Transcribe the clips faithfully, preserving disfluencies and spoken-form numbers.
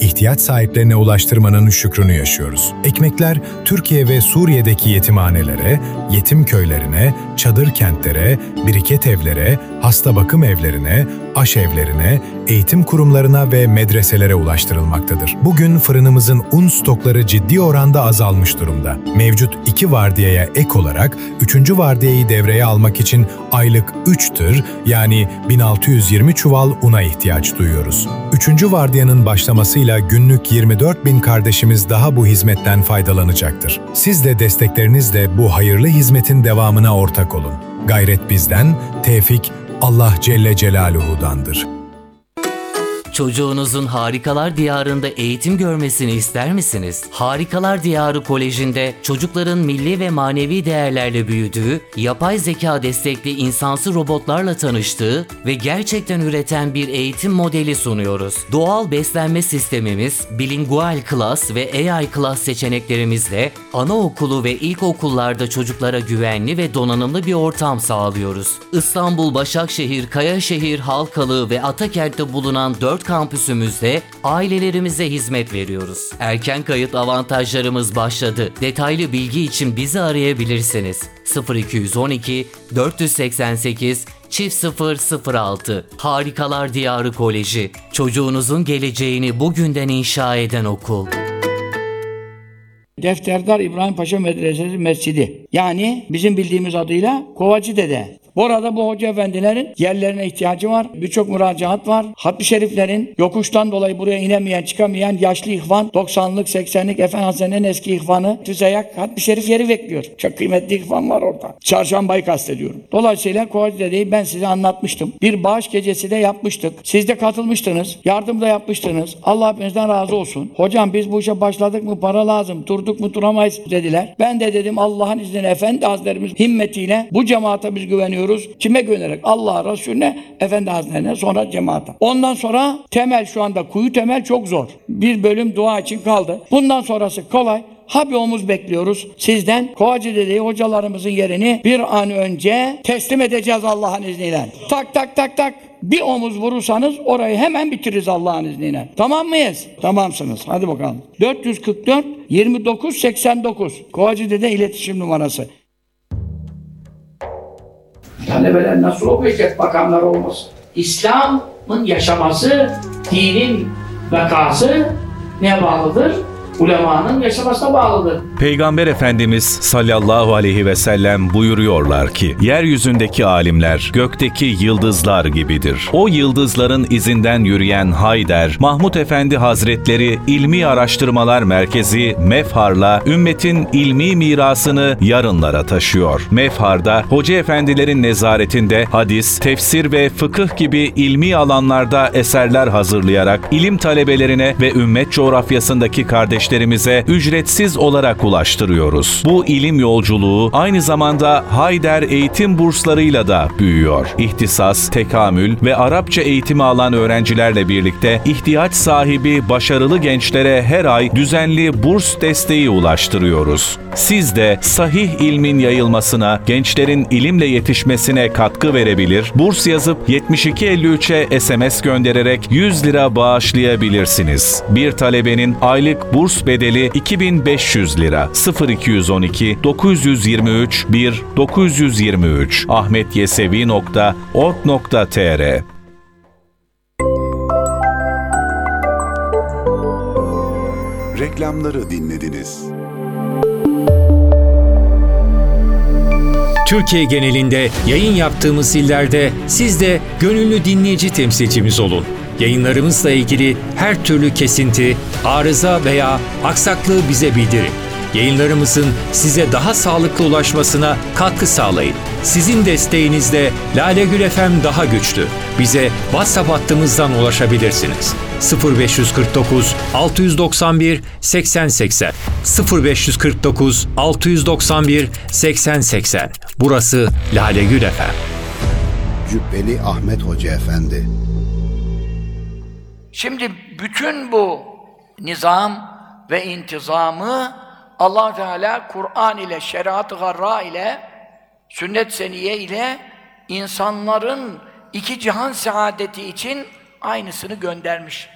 ihtiyaç sahiplerine ulaştırmanın şükrünü yaşıyoruz. Ekmekler Türkiye ve Suriye'deki yetimhanelere, yetim köylerine, çadır kentlere, biriket evlere, hasta bakım evlerine, aşevlerine, eğitim kurumlarına ve medreselere ulaştırılmaktadır. Bugün fırınımızın un stokları ciddi oranda azalmış durumda. Mevcut iki vardiyaya ek olarak üçüncü vardiyayı devreye almak için aylık üç tır yani bin altı yüz yirmi çuval una ihtiyaç duyuyoruz. Üçüncü vardiyanın başlamasıyla günlük yirmi dört bin kardeşimiz daha bu hizmetten faydalanacaktır. Siz de desteklerinizle bu hayırlı hizmetin devamına ortak olun. Gayret bizden, tevfik Allah Celle Celaluhu'dandır. Çocuğunuzun Harikalar Diyarı'nda eğitim görmesini ister misiniz? Harikalar Diyarı Koleji'nde çocukların milli ve manevi değerlerle büyüdüğü, yapay zeka destekli insansı robotlarla tanıştığı ve gerçekten üreten bir eğitim modeli sunuyoruz. Doğal beslenme sistemimiz, bilingual class ve A I class seçeneklerimizle anaokulu ve ilkokullarda çocuklara güvenli ve donanımlı bir ortam sağlıyoruz. İstanbul, Başakşehir, Kayaşehir, Halkalı ve Atakent'te bulunan dört kampüsümüzde ailelerimize hizmet veriyoruz. Erken kayıt avantajlarımız başladı. Detaylı bilgi için bizi arayabilirsiniz. sıfır iki on iki dört seksen sekiz çift sıfır sıfır altı Harikalar Diyarı Koleji. Çocuğunuzun geleceğini bugünden inşa eden okul. Defterdar İbrahim Paşa Medresesi Mescidi. Yani bizim bildiğimiz adıyla Kovacıdede. Bu arada bu hoca efendilerin yerlerine ihtiyacı var. Birçok müracaat var. Hatmi şeriflerin yokuştan dolayı buraya inemeyen, çıkamayan yaşlı ihvan, doksanlık, seksenlik Efendi Hazretleri'nin eski ihvanı Tüzeyak Hatmi şerif yeri bekliyor. Çok kıymetli ihvan var orada. Çarşambayı kastediyorum. Dolayısıyla Kovacıdede'yi ben size anlatmıştım. Bir bağış gecesi de yapmıştık. Siz de katılmıştınız. Yardım da yapmıştınız. Allah hepinizden razı olsun. Hocam biz bu işe başladık mı para lazım. Durduk mu duramayız dediler. Ben de dedim Allah'ın izniyle Efendi Hazretlerimiz himmetiyle bu cemaate biz güveniyoruz. Kime güvenerek? Allah'a, Resulüne, Efendi Hazretlerine, sonra cemaate. Ondan sonra temel şu anda kuyu temel çok zor. Bir bölüm dua için kaldı. Bundan sonrası kolay. Ha bir omuz bekliyoruz sizden. Kovacıdede'yi hocalarımızın yerini bir an önce teslim edeceğiz Allah'ın izniyle. Tak tak tak tak. Bir omuz vurursanız orayı hemen bitiririz Allah'ın izniyle. Tamam mıyız? Tamamsınız. Hadi bakalım. dört yüz kırk dört yirmi dokuz seksen dokuz Kovacıdede iletişim numarası. Talebeler nasıl okuyacak bakanlar olmasın? İslam'ın yaşaması, dinin vakası neye bağlıdır? Ulemanın yaşamasına bağlıdır. Peygamber Efendimiz sallallahu aleyhi ve sellem buyuruyorlar ki, yeryüzündeki alimler gökteki yıldızlar gibidir. O yıldızların izinden yürüyen Hayder, Mahmud Efendi Hazretleri İlmi Araştırmalar Merkezi Mefhar'la ümmetin ilmi mirasını yarınlara taşıyor. Mefhar'da hoca efendilerin nezaretinde hadis, tefsir ve fıkıh gibi ilmi alanlarda eserler hazırlayarak ilim talebelerine ve ümmet coğrafyasındaki kardeşlerimize ücretsiz olarak ulaştırıyoruz. Bu ilim yolculuğu aynı zamanda Hayder eğitim burslarıyla da büyüyor. İhtisas, tekamül ve Arapça eğitimi alan öğrencilerle birlikte ihtiyaç sahibi başarılı gençlere her ay düzenli burs desteği ulaştırıyoruz. Siz de sahih ilmin yayılmasına, gençlerin ilimle yetişmesine katkı verebilir, burs yazıp yetmiş iki elli üçe S M S göndererek yüz lira bağışlayabilirsiniz. Bir talebenin aylık burs bedeli iki bin beş yüz lira. sıfır iki on iki dokuz yüz yirmi üç bir dokuz yüz yirmi üç ahmetyesevi nokta org nokta tr. Reklamları dinlediniz. Türkiye genelinde yayın yaptığımız illerde siz de gönüllü dinleyici temsilcimiz olun. Yayınlarımızla ilgili her türlü kesinti, arıza veya aksaklığı bize bildirin. Yayınlarımızın size daha sağlıklı ulaşmasına katkı sağlayın. Sizin desteğinizle Lale Gül F M daha güçlü. Bize WhatsApp hattımızdan ulaşabilirsiniz. sıfır beş kırk dokuz altı doksan bir seksen seksen sıfır beş kırk dokuz altı doksan bir seksen seksen. Burası Lale Gül F M. Cübbeli Ahmet Hoca Efendi. Şimdi bütün bu nizam ve intizamı Allah Teala Kur'an ile, şeriat-ı garra ile, sünnet seniye ile insanların iki cihan saadeti için aynısını göndermiş.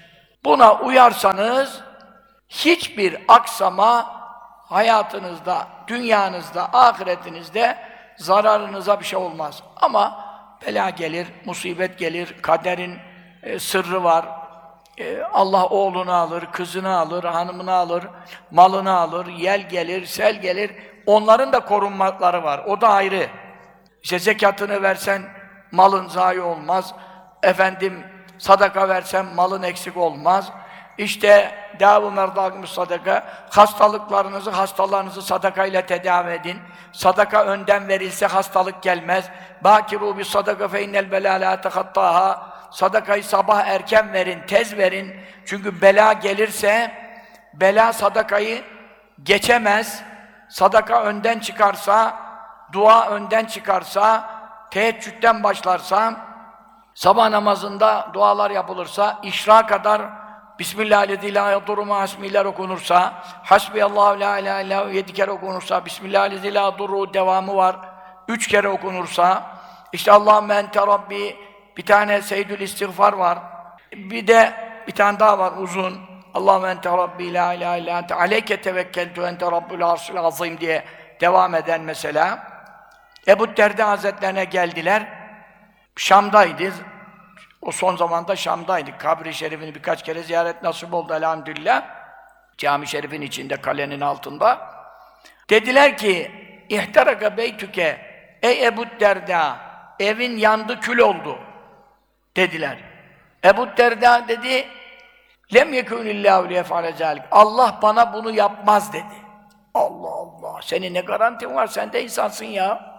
Buna uyarsanız hiçbir aksama hayatınızda, dünyanızda, ahiretinizde zararınıza bir şey olmaz. Ama bela gelir, musibet gelir, kaderin e, sırrı var. E, Allah oğlunu alır, kızını alır, hanımını alır, malını alır, yel gelir, sel gelir. Onların da korunmaları var. O da ayrı. İşte zekatını versen malın zayi olmaz. Efendim sadaka versen malın eksik olmaz. İşte davu merdâgımız sadaka, hastalıklarınızı, hastalarınızı sadakayla tedavi edin. Sadaka önden verilse hastalık gelmez. Bâkirû bis sadaka fe innel belâ lâ tehattâhâ. Sadakayı sabah erken verin, tez verin. Çünkü bela gelirse, bela sadakayı geçemez. Sadaka önden çıkarsa, dua önden çıkarsa, teheccüden başlarsa, sabah namazında dualar yapılırsa, işra kadar Bismillahirrahmanirrahim la yadurru ma ismiler okunursa, Hasbiyallahu la ilahe illallah yedi kere okunursa, Bismillahirrahmanirrahim la yadurru devamı var, üç kere okunursa, işte Allahümme ente Rabbi, bir tane Seyyidül İstiğfar var, bir de bir tane daha var uzun, Allahümme ente Rabbi la ilahe illallah ente aleyke tevekkeltu ente Rabbul arşil azim diye devam eden mesela. Ebu Derda Hazretlerine geldiler, Şam'daydı. O son zamanda Şam'daydık. Kabri Şerif'ini birkaç kere ziyaret nasip oldu elhamdülillah. Cami-i Şerif'in içinde, kalenin altında. Dediler ki, İhteraka beytüke, ey Ebu Derda, evin yandı, kül oldu. Dediler. Ebu Derda dedi, lem yekûnillâhu liyef'ale zâlik. Allah bana bunu yapmaz dedi. Allah Allah, senin ne garantin var, sen de insansın ya.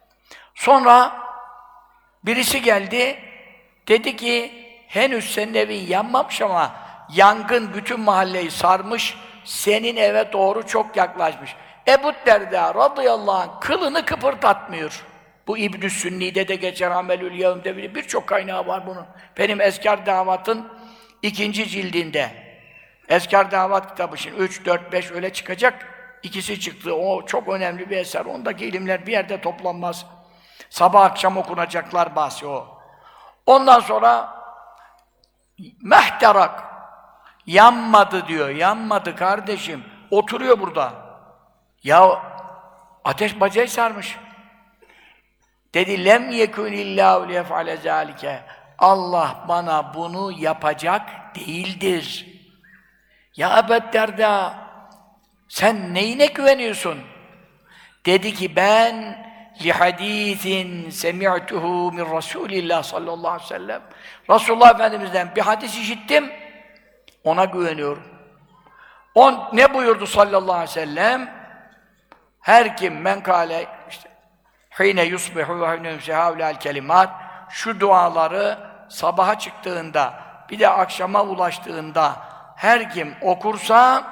Sonra birisi geldi, dedi ki, henüz senin evin yanmamış ama yangın bütün mahalleyi sarmış, senin eve doğru çok yaklaşmış. Ebu Derda radıyallahu anh kılını kıpırdatmıyor. Bu İbn-i Sünni'de de geçer, Amelül Yevm'de birçok kaynağı var bunun. Benim Eskar Davat'ın ikinci cildinde. Eskar Davat kitabı şimdi üç, dört, beş öyle çıkacak. İkisi çıktı. O çok önemli bir eser. Ondaki ilimler bir yerde toplanmaz. Sabah akşam okunacaklar bahsi o. Ondan sonra mehterak, yanmadı diyor, yanmadı kardeşim, oturuyor burada. Ya ateş bacayı sarmış. Dedi, lem yekunillâhu liyef'ale zâlike. Allah bana bunu yapacak değildir. Ya Ebu Derda, sen neyine güveniyorsun? Dedi ki, ben lihadîsin semi'tuhu min Rasûlillah sallallahu aleyhi ve sellem. Resulullah Efendimiz'den bir hadis işittim, ona güveniyorum. On ne buyurdu sallallahu aleyhi ve sellem? Her kim men kâle işte hîne yusbihu ve hîne yumsihâvlâl kelimât, şu duaları sabaha çıktığında bir de akşama ulaştığında her kim okursa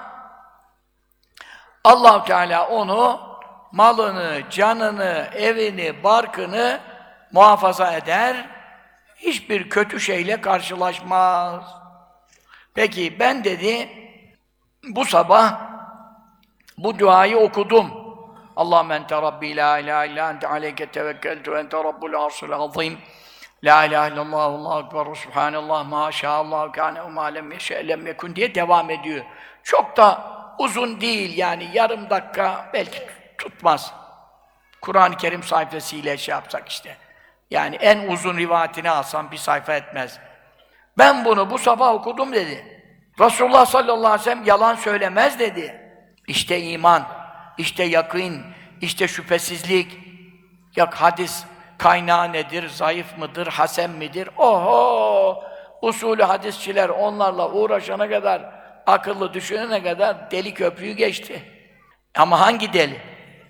Allah-u Teala onu malını, canını, evini, barkını muhafaza eder, hiçbir kötü şeyle karşılaşmaz. Peki ben dedi, bu sabah bu duayı okudum. Allahümme ente Rabbi la ilahe illa ente aleyke tevekkeltu ente Rabbul arşil azim. La ilahe illallah, Allahu ekber, subhanallah, maşallah, kâne ve mâ lem yeşe lem yekun diye devam ediyor. Çok da uzun değil yani, yarım dakika belki tutmaz. Kur'an-ı Kerim sayfasıyla şey yapsak işte. Yani en uzun rivayetini alsam bir sayfa etmez. Ben bunu bu sabah okudum dedi. Resulullah sallallahu aleyhi ve sellem yalan söylemez dedi. İşte iman, işte yakîn, işte şüphesizlik. Yak hadis kaynağı nedir, zayıf mıdır, hasen midir? Oho! Usulü hadisçiler onlarla uğraşana kadar, akıllı düşünene kadar deli köprüyü geçti. Ama hangi deli?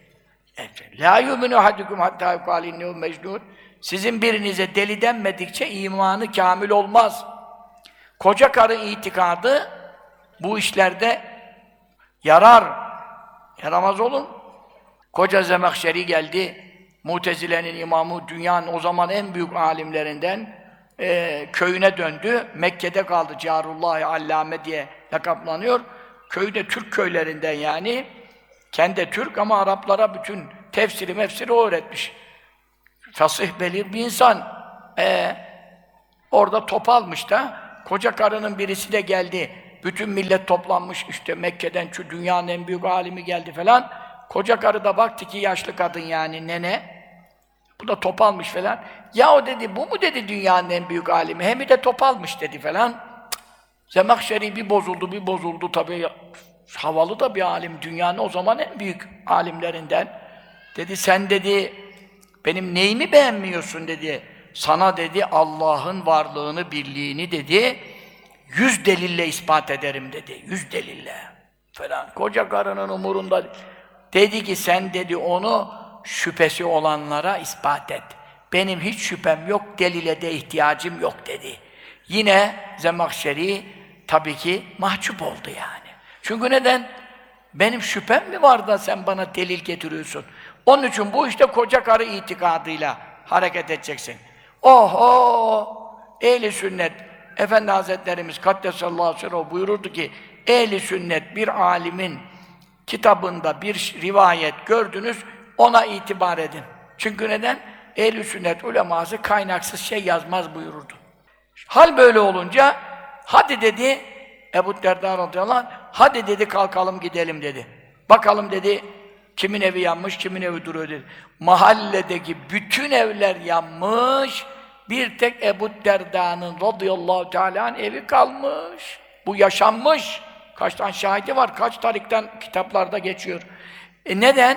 La yu'minu ahadukum hatta yuqâle innehu mecnûn. Sizin birinize deli denmedikçe imanı kamil olmaz. Koca karı itikadı bu işlerde yarar. Yaramaz olur. Koca Zemahşeri geldi. Mutezile'nin imamı, dünyanın o zaman en büyük alimlerinden e, köyüne döndü. Mekke'de kaldı. Carullah-ı Allame diye lakaplanıyor. Köyde Türk köylerinden yani. Kendi Türk ama Araplara bütün tefsiri mefsiri o öğretmiş. Fasih belir bir insan. Ee, orada top almış da koca karının birisi de geldi. Bütün millet toplanmış işte Mekke'den şu dünyanın en büyük alimi geldi falan. Koca karı da baktı ki yaşlı kadın yani nene. Bu da topalmış falan. Ya o dedi bu mu dedi dünyanın en büyük alimi. Hem de topalmış dedi falan. Zemahşeri bir bozuldu bir bozuldu tabii. Havalı da bir alim. Dünyanın o zaman en büyük alimlerinden. Dedi sen dedi benim neyimi beğenmiyorsun dedi. Sana dedi Allah'ın varlığını, birliğini dedi. Yüz delille ispat ederim dedi. Yüz delille. Falan. Koca karının umurunda. Dedi ki sen dedi onu şüphesi olanlara ispat et. Benim hiç şüphem yok, delile de ihtiyacım yok dedi. Yine Zemahşeri tabii ki mahcup oldu yani. Çünkü neden? Benim şüphem mi var da sen bana delil getiriyorsun? Onun için bu işte koca karı itikadıyla hareket edeceksin. Oho! Ehli sünnet, Efendi Hazretlerimiz Kaddesallahu sirruhu buyururdu ki ehli sünnet bir alimin kitabında bir rivayet gördünüz, ona itibar edin. Çünkü neden? Ehl-i sünnet uleması kaynaksız şey yazmaz buyururdu. Hal böyle olunca, hadi dedi, Ebu Derda radıyallahu anh, hadi dedi kalkalım gidelim dedi. Bakalım dedi, kimin evi yanmış, kimin evi duruyor dedi. Mahalledeki bütün evler yanmış, bir tek Ebu Derda'nın radıyallahu teala anh evi kalmış. Bu yaşanmış. Kaç tane şahidi var, kaç tarikten kitaplarda geçiyor. E neden?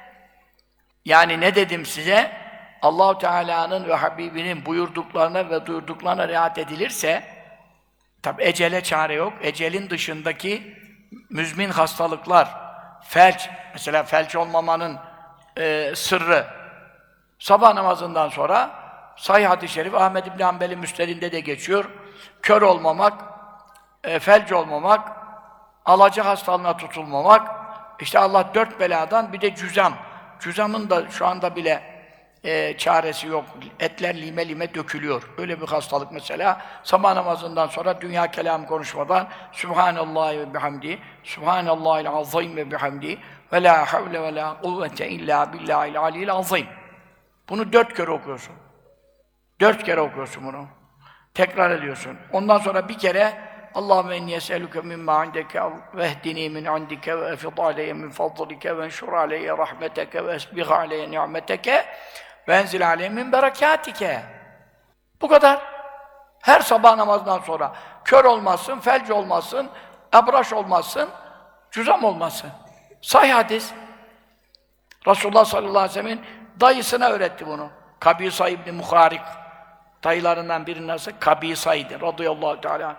Yani ne dedim size? Allah-u Teala'nın ve Habibinin buyurduklarına ve duyurduklarına riayet edilirse, tabi ecele çare yok. Ecelin dışındaki müzmin hastalıklar, felç, mesela felç olmamanın e, sırrı, sabah namazından sonra Sahih hadis-i şerif Ahmed İbn Hanbel'in müstedinde de geçiyor. Kör olmamak, e, felç olmamak, alaca hastalığına tutulmamak, işte Allah dört beladan bir de cüzam. Cüzamın da şu anda bile e, çaresi yok. Etler lime lime dökülüyor. Öyle bir hastalık mesela. Sabah namazından sonra dünya kelam konuşmadan Subhanallah ve bihamdi, Subhanallahil azim ve bihamdi ve la havle ve la kuvvete illa billahil aliyyil azim. Bunu dört kere okuyorsun. Dört kere okuyorsun bunu. Tekrar ediyorsun. Ondan sonra bir kere Allahümme inni es'eluke mimma indeke ve ehdini min indike ve efid aleyye min fadlike ve enşur aleyye rahmeteke ve esbih aleyye ni'meteke ve enzil aleyye min berekatike. Bu kadar. Her sabah namazından sonra kör olmasın, felç olmasın, ebraş olmasın, cüzam olmasın. Sahih hadis. Resulullah sallallahu aleyhi ve sellem'in dayısına öğretti bunu. Kabisa İbni Muharik. Dayılarından birinin adı Kabisa'ydı radıyallahu teala.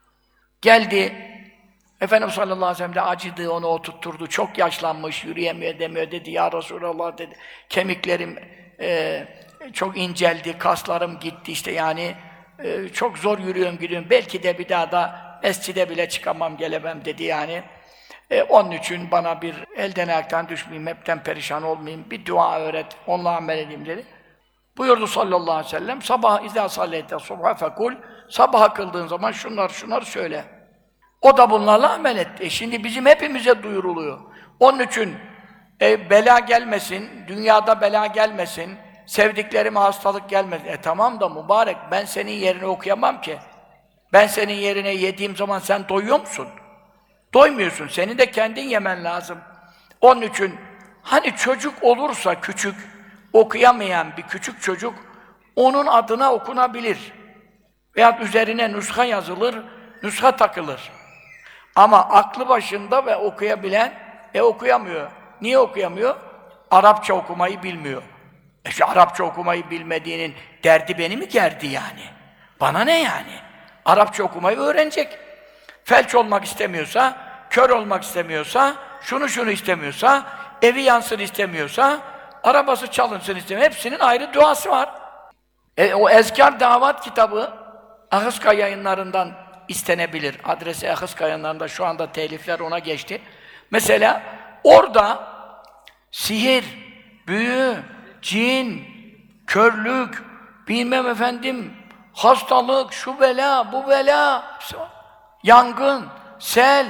Geldi, Efendimiz sallallahu aleyhi ve sellem de acıdı, onu oturtturdu, çok yaşlanmış, yürüyemiyor demiyor dedi, ya Resulallah dedi, kemiklerim e, çok inceldi, kaslarım gitti işte yani, e, çok zor yürüyorum gidiyorum, belki de bir daha da mescide bile çıkamam, gelemem dedi yani. E, onun için bana bir elden ayaktan düşmeyeyim, hepten perişan olmayayım, bir dua öğret, onunla amel edeyim dedi. Buyurdu sallallahu aleyhi ve sellem, sabah izâ salleyte subha fekul, sabaha kıldığın zaman şunlar şunlar söyle. O da bunlarla amel etti. E şimdi bizim hepimize duyuruluyor. Onun için e, bela gelmesin, dünyada bela gelmesin, sevdiklerime hastalık gelmesin. E tamam da mübarek, ben senin yerine okuyamam ki. Ben senin yerine yediğim zaman sen doyuyor musun? Doymuyorsun, senin de kendin yemen lazım. Onun için hani çocuk olursa küçük, okuyamayan bir küçük çocuk, onun adına okunabilir. Veyahut üzerine nuska yazılır, nuska takılır. Ama aklı başında ve okuyabilen, e okuyamıyor. Niye okuyamıyor? Arapça okumayı bilmiyor. E şu Arapça okumayı bilmediğinin derdi beni mi gerdi yani? Bana ne yani? Arapça okumayı öğrenecek. Felç olmak istemiyorsa, kör olmak istemiyorsa, şunu şunu istemiyorsa, evi yansın istemiyorsa, arabası çalınsın istemiyor. Hepsinin ayrı duası var. E, o Ezkar Davat kitabı Ahıska yayınlarından istenebilir. Adresi Ahıska yayınlarında şu anda telifler ona geçti. Mesela orada sihir, büyü, cin, körlük, bilmem efendim, hastalık, şu bela, bu bela, yangın, sel,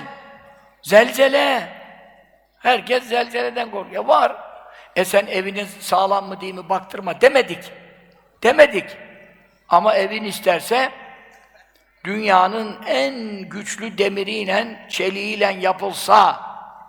zelzele. Herkes zelzeleden korkuyor. Var. E sen evinin sağlam mı değil mi baktırma demedik. Demedik. Ama evin isterse dünyanın en güçlü demiriyle, çeliğiyle yapılsa,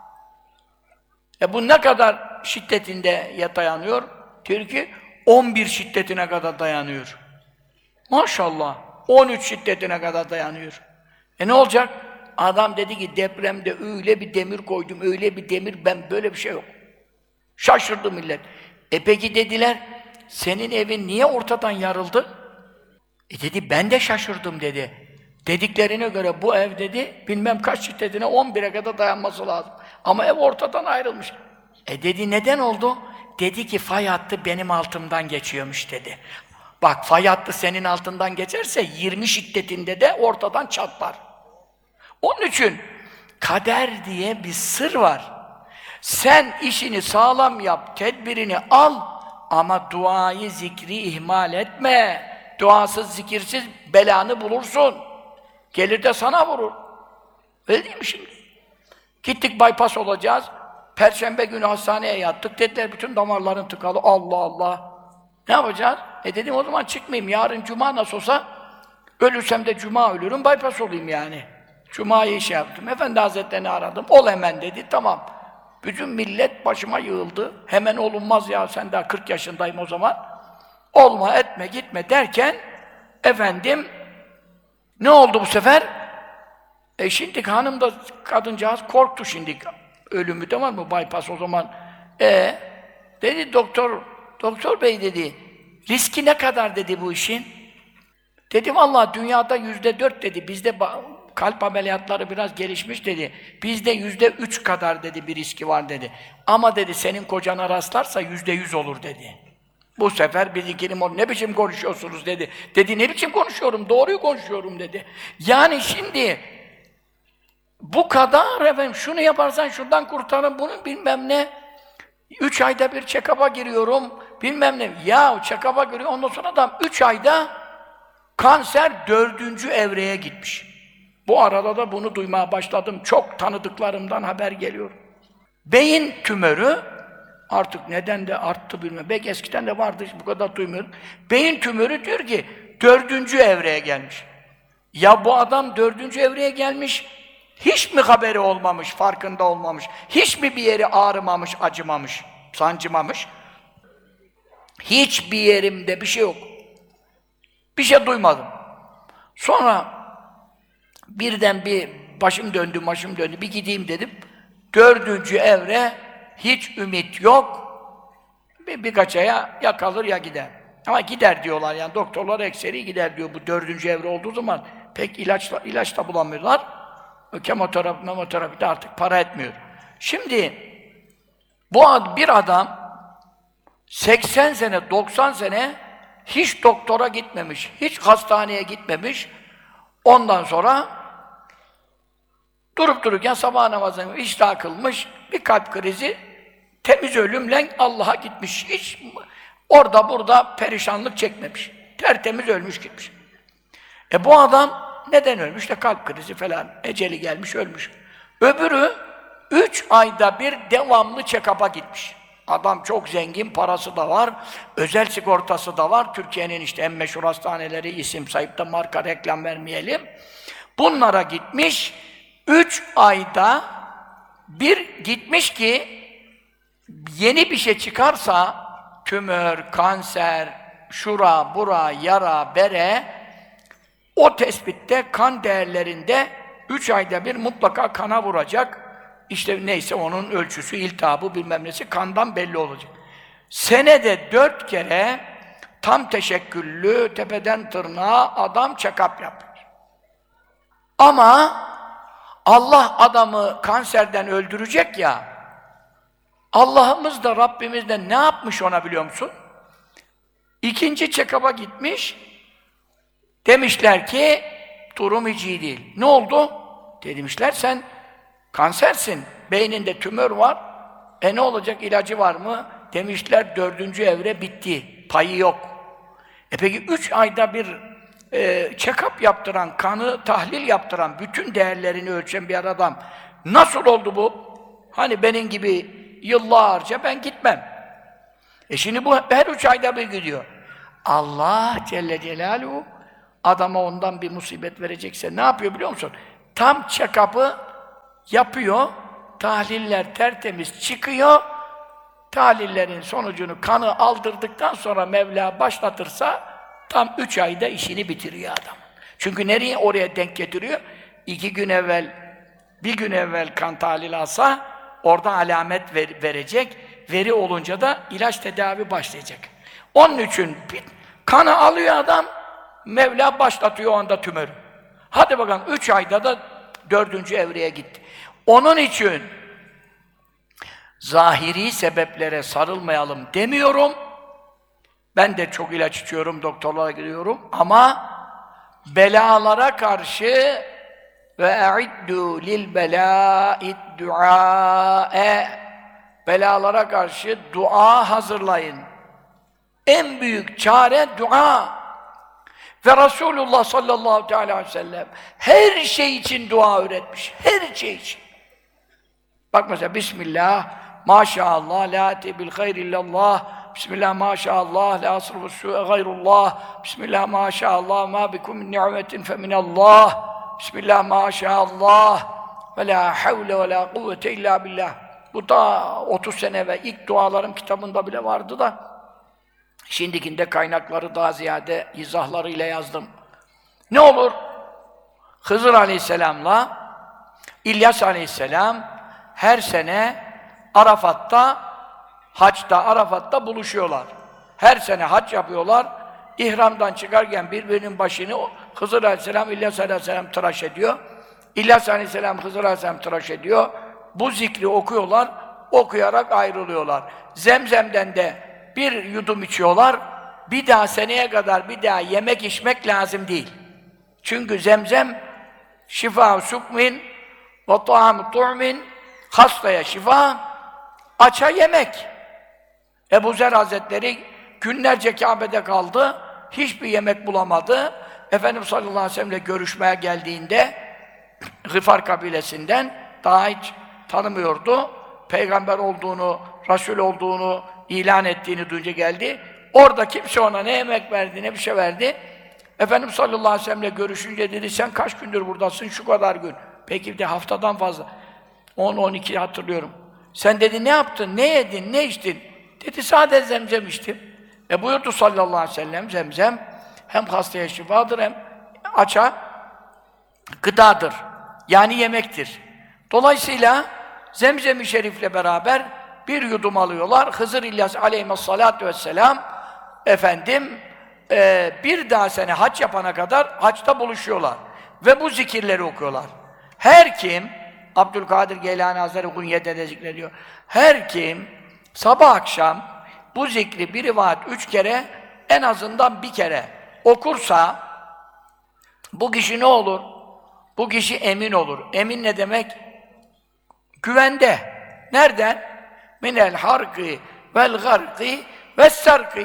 e bu ne kadar şiddetinde ya dayanıyor? Diyor ki on bir şiddetine kadar dayanıyor. Maşallah. on üç şiddetine kadar dayanıyor. E ne olacak? Adam dedi ki depremde öyle bir demir koydum, öyle bir demir, ben böyle bir şey yok. Şaşırdı millet. E peki dediler, senin evin niye ortadan yarıldı? E dedi, ben de şaşırdım dedi. Dediklerine göre bu ev dedi, bilmem kaç şiddetine on bire kadar dayanması lazım. Ama ev ortadan ayrılmış. E dedi, neden oldu? Dedi ki, fay hattı benim altımdan geçiyormuş dedi. Bak, fay hattı senin altından geçerse yirmi şiddetinde de ortadan çatlar. Onun için kader diye bir sır var. Sen işini sağlam yap, tedbirini al ama duayı, zikri ihmal etme. Duasız, zikirsiz belanı bulursun. Gelir de sana vurur. Öyle değil mi şimdi? Gittik, bypass olacağız. Perşembe günü hastaneye yattık. Dediler bütün damarların tıkalı. Allah Allah! Ne yapacağız? E dedim o zaman çıkmayayım. Yarın cuma nasıl olsa ölürsem de cuma ölürüm. Bypass olayım yani. Cuma'yı şey yaptım. Efendi Hazretlerini aradım. Ol hemen dedi. Tamam. Bütün millet başıma yığıldı. Hemen olunmaz ya, sen daha kırk yaşındayım o zaman. Olma, etme, gitme derken efendim ne oldu bu sefer? E şimdi hanım da, kadıncağız korktu şimdi. Ölümü de var mı bypass o zaman? E dedi doktor, doktor bey dedi, riski ne kadar dedi bu işin? Dedi vallahi dünyada yüzde dört dedi, bizde kalp ameliyatları biraz gelişmiş dedi. Bizde yüzde üç kadar dedi bir riski var dedi. Ama dedi senin kocana rastlarsa yüzde yüz olur dedi. Bu sefer bizimkinin ne biçim konuşuyorsunuz dedi. Dedi ne biçim konuşuyorum, doğruyu konuşuyorum dedi. Yani şimdi bu kadar efendim, şunu yaparsan şuradan kurtarın, bunu bilmem ne. Üç ayda bir check-up'a giriyorum, bilmem ne. Ya check-up'a giriyor, ondan sonra adam üç ayda kanser dördüncü evreye gitmiş. Bu arada da bunu duymaya başladım. Çok tanıdıklarımdan haber geliyor. Beyin tümörü, artık neden de arttı bilmem. Belki eskiden de vardı, bu kadar duymuyorum. Beyin tümörü diyor ki, dördüncü evreye gelmiş. Ya bu adam dördüncü evreye gelmiş, hiç mi haberi olmamış, farkında olmamış? Hiç mi bir yeri ağrımamış, acımamış, sancımamış? Hiçbir yerimde bir şey yok. Bir şey duymadım. Sonra birden bir başım döndü, başım döndü, bir gideyim dedim. Dördüncü evre, hiç ümit yok. Bir, birkaç aya ya kalır ya gider. Ama gider diyorlar yani, doktorlar ekseri gider diyor bu dördüncü evre olduğu zaman. Pek ilaçla, ilaç da bulamıyorlar. Kemoterapi, memoterapi de artık para etmiyor. Şimdi bu bir adam seksen sene, doksan sene hiç doktora gitmemiş, hiç hastaneye gitmemiş. Ondan sonra durup dururken sabah namazını iştah kılmış, bir kalp krizi, temiz ölümle Allah'a gitmiş. Hiç orada burada perişanlık çekmemiş. Tertemiz ölmüş gitmiş. E bu adam neden ölmüş? De kalp krizi falan, eceli gelmiş, ölmüş. Öbürü üç ayda bir devamlı check-up'a gitmiş. Adam çok zengin, parası da var, özel sigortası da var. Türkiye'nin işte en meşhur hastaneleri, isim sayıp da marka reklam vermeyelim. Bunlara gitmiş, üç ayda bir gitmiş ki yeni bir şey çıkarsa, tümör, kanser, şura, bura, yara, bere, o tespitte kan değerlerinde üç ayda bir mutlaka kana vuracak. İşte neyse onun ölçüsü, iltihabı bilmem nesi kandan belli olacak. Senede dört kere tam teşekküllü, tepeden tırnağa adam check-up yapıyor. Ama Allah adamı kanserden öldürecek ya, Allah'ımız da Rabbimiz de ne yapmış ona biliyor musun? İkinci check-up'a gitmiş, demişler ki durum hiç iyi değil. Ne oldu? Demişler sen kansersin, beyninde tümör var, e ne olacak, ilacı var mı? Demişler dördüncü evre bitti, payı yok. E peki üç ayda bir e, check-up yaptıran, kanı tahlil yaptıran, bütün değerlerini ölçen bir adam nasıl oldu bu? Hani benim gibi yıllarca ben gitmem. E şimdi bu her üç ayda bir gidiyor. Allah Celle Celaluhu adama ondan bir musibet verecekse ne yapıyor biliyor musun? Tam check-up'ı yapıyor, tahliller tertemiz çıkıyor, tahlillerin sonucunu kanı aldırdıktan sonra Mevla başlatırsa tam üç ayda işini bitiriyor adam. Çünkü nereye oraya denk getiriyor? İki gün evvel, bir gün evvel kan tahlili alsa orada alamet ver, verecek, veri olunca da ilaç tedavi başlayacak. Onun için bir, kanı alıyor adam, Mevla başlatıyor o anda tümörü. Hadi bakalım, üç ayda da dördüncü evreye gitti. Onun için zahiri sebeplere sarılmayalım demiyorum. Ben de çok ilaç içiyorum, doktorlara gidiyorum ama belalara karşı ve e'iddu lil belâ'id duâe, belalara karşı dua hazırlayın. En büyük çare dua. Ve Resulullah sallallahu aleyhi ve sellem her şey için dua öğretmiş. Her şey için. Bak mesela Bismillah, maşallah, la ati bil hayr illallah, Bismillah, maşallah, la asrıfus su'e gayrullah, Bismillah, maşallah, ma bikum min ni'metin fe minallah, Bismillah, maşallah, ve la havle ve la kuvvete illa billah. Bu da otuz sene ve ilk dualarım kitabında bile vardı da, şimdikinde kaynakları daha ziyade izahlarıyla yazdım. Ne olur? Hızır Aleyhisselam'la İlyas Aleyhisselam her sene Arafat'ta, haçta, Arafat'ta buluşuyorlar. Her sene hac yapıyorlar. İhramdan çıkarken birbirinin başını Hızır Aleyhisselam, İlyas Aleyhisselam tıraş ediyor. İlyas Aleyhisselam, Hızır Aleyhisselam tıraş ediyor. Bu zikri okuyorlar, okuyarak ayrılıyorlar. Zemzem'den de bir yudum içiyorlar, bir daha seneye kadar bir daha yemek içmek lazım değil. Çünkü zemzem şifa-u sukmin ve ta'am-ı tu'min, hastaya şifa, aça yemek. Ebu Zer Hazretleri günlerce Kabe'de kaldı, hiçbir yemek bulamadı. Efendimiz sallallahu aleyhi ve sellem'le görüşmeye geldiğinde Gıfar kabilesinden, daha hiç tanımıyordu. Peygamber olduğunu, Resul olduğunu ilan ettiğini duyunca geldi. Orada kimse ona ne yemek verdi, ne bir şey verdi. Efendimiz sallallahu aleyhi ve sellem'le görüşünce dedi, sen kaç gündür buradasın? Şu kadar gün. Peki de haftadan fazla. on on iki hatırlıyorum. Sen dedi, ne yaptın, ne yedin, ne içtin? Dedi, sadece zemzem içtim. E buyurdu sallallahu aleyhi ve sellem, zemzem hem hastaya şifadır hem aça gıdadır. Yani yemektir. Dolayısıyla Zemzem-i Şerif'le beraber bir yudum alıyorlar. Hızır İlyas aleyhissalâtu vesselâm efendim e, bir daha sene hac yapana kadar haçta buluşuyorlar. Ve bu zikirleri okuyorlar. Her kim, Abdülkadir Geylani Hazretleri Gunye'de de zikrediyor. Her kim sabah akşam bu zikri bir rivayet üç kere, en azından bir kere okursa bu kişi ne olur? Bu kişi emin olur. Emin ne demek? Güvende. Nereden? Minel harqi vel garqi ves sarqi.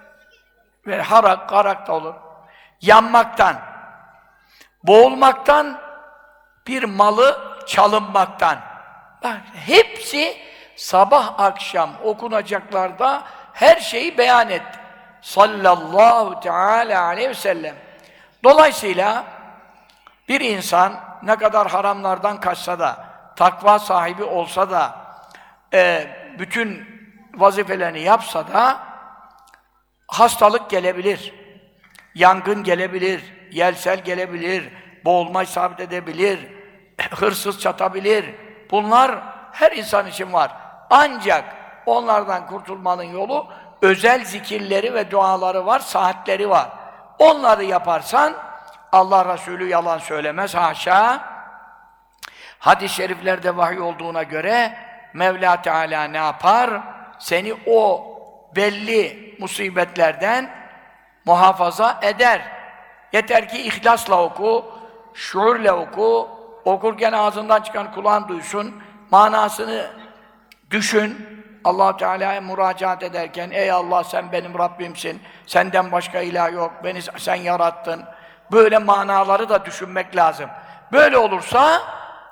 Ve harak, garak da olur. Yanmaktan, boğulmaktan, bir malı çalınmaktan. Bak, hepsi sabah akşam okunacaklarda her şeyi beyan etti. Sallallahu teala aleyhi ve sellem. Dolayısıyla bir insan ne kadar haramlardan kaçsa da, takva sahibi olsa da, e, bütün vazifelerini yapsa da hastalık gelebilir, yangın gelebilir, yelsel gelebilir, boğulma isabet edebilir, hırsız çatabilir. Bunlar her insan için var. Ancak onlardan kurtulmanın yolu, özel zikirleri ve duaları var, saatleri var. Onları yaparsan Allah Resulü yalan söylemez, haşa. Hadis-i şeriflerde vahiy olduğuna göre Mevla Teala ne yapar? Seni o belli musibetlerden muhafaza eder. Yeter ki ihlasla oku, şuurla oku, okurken ağzından çıkan kulağın duysun, manasını düşün. Allah Teala'ya müracaat ederken, ey Allah sen benim Rabbimsin, senden başka ilah yok, beni sen yarattın. Böyle manaları da düşünmek lazım. Böyle olursa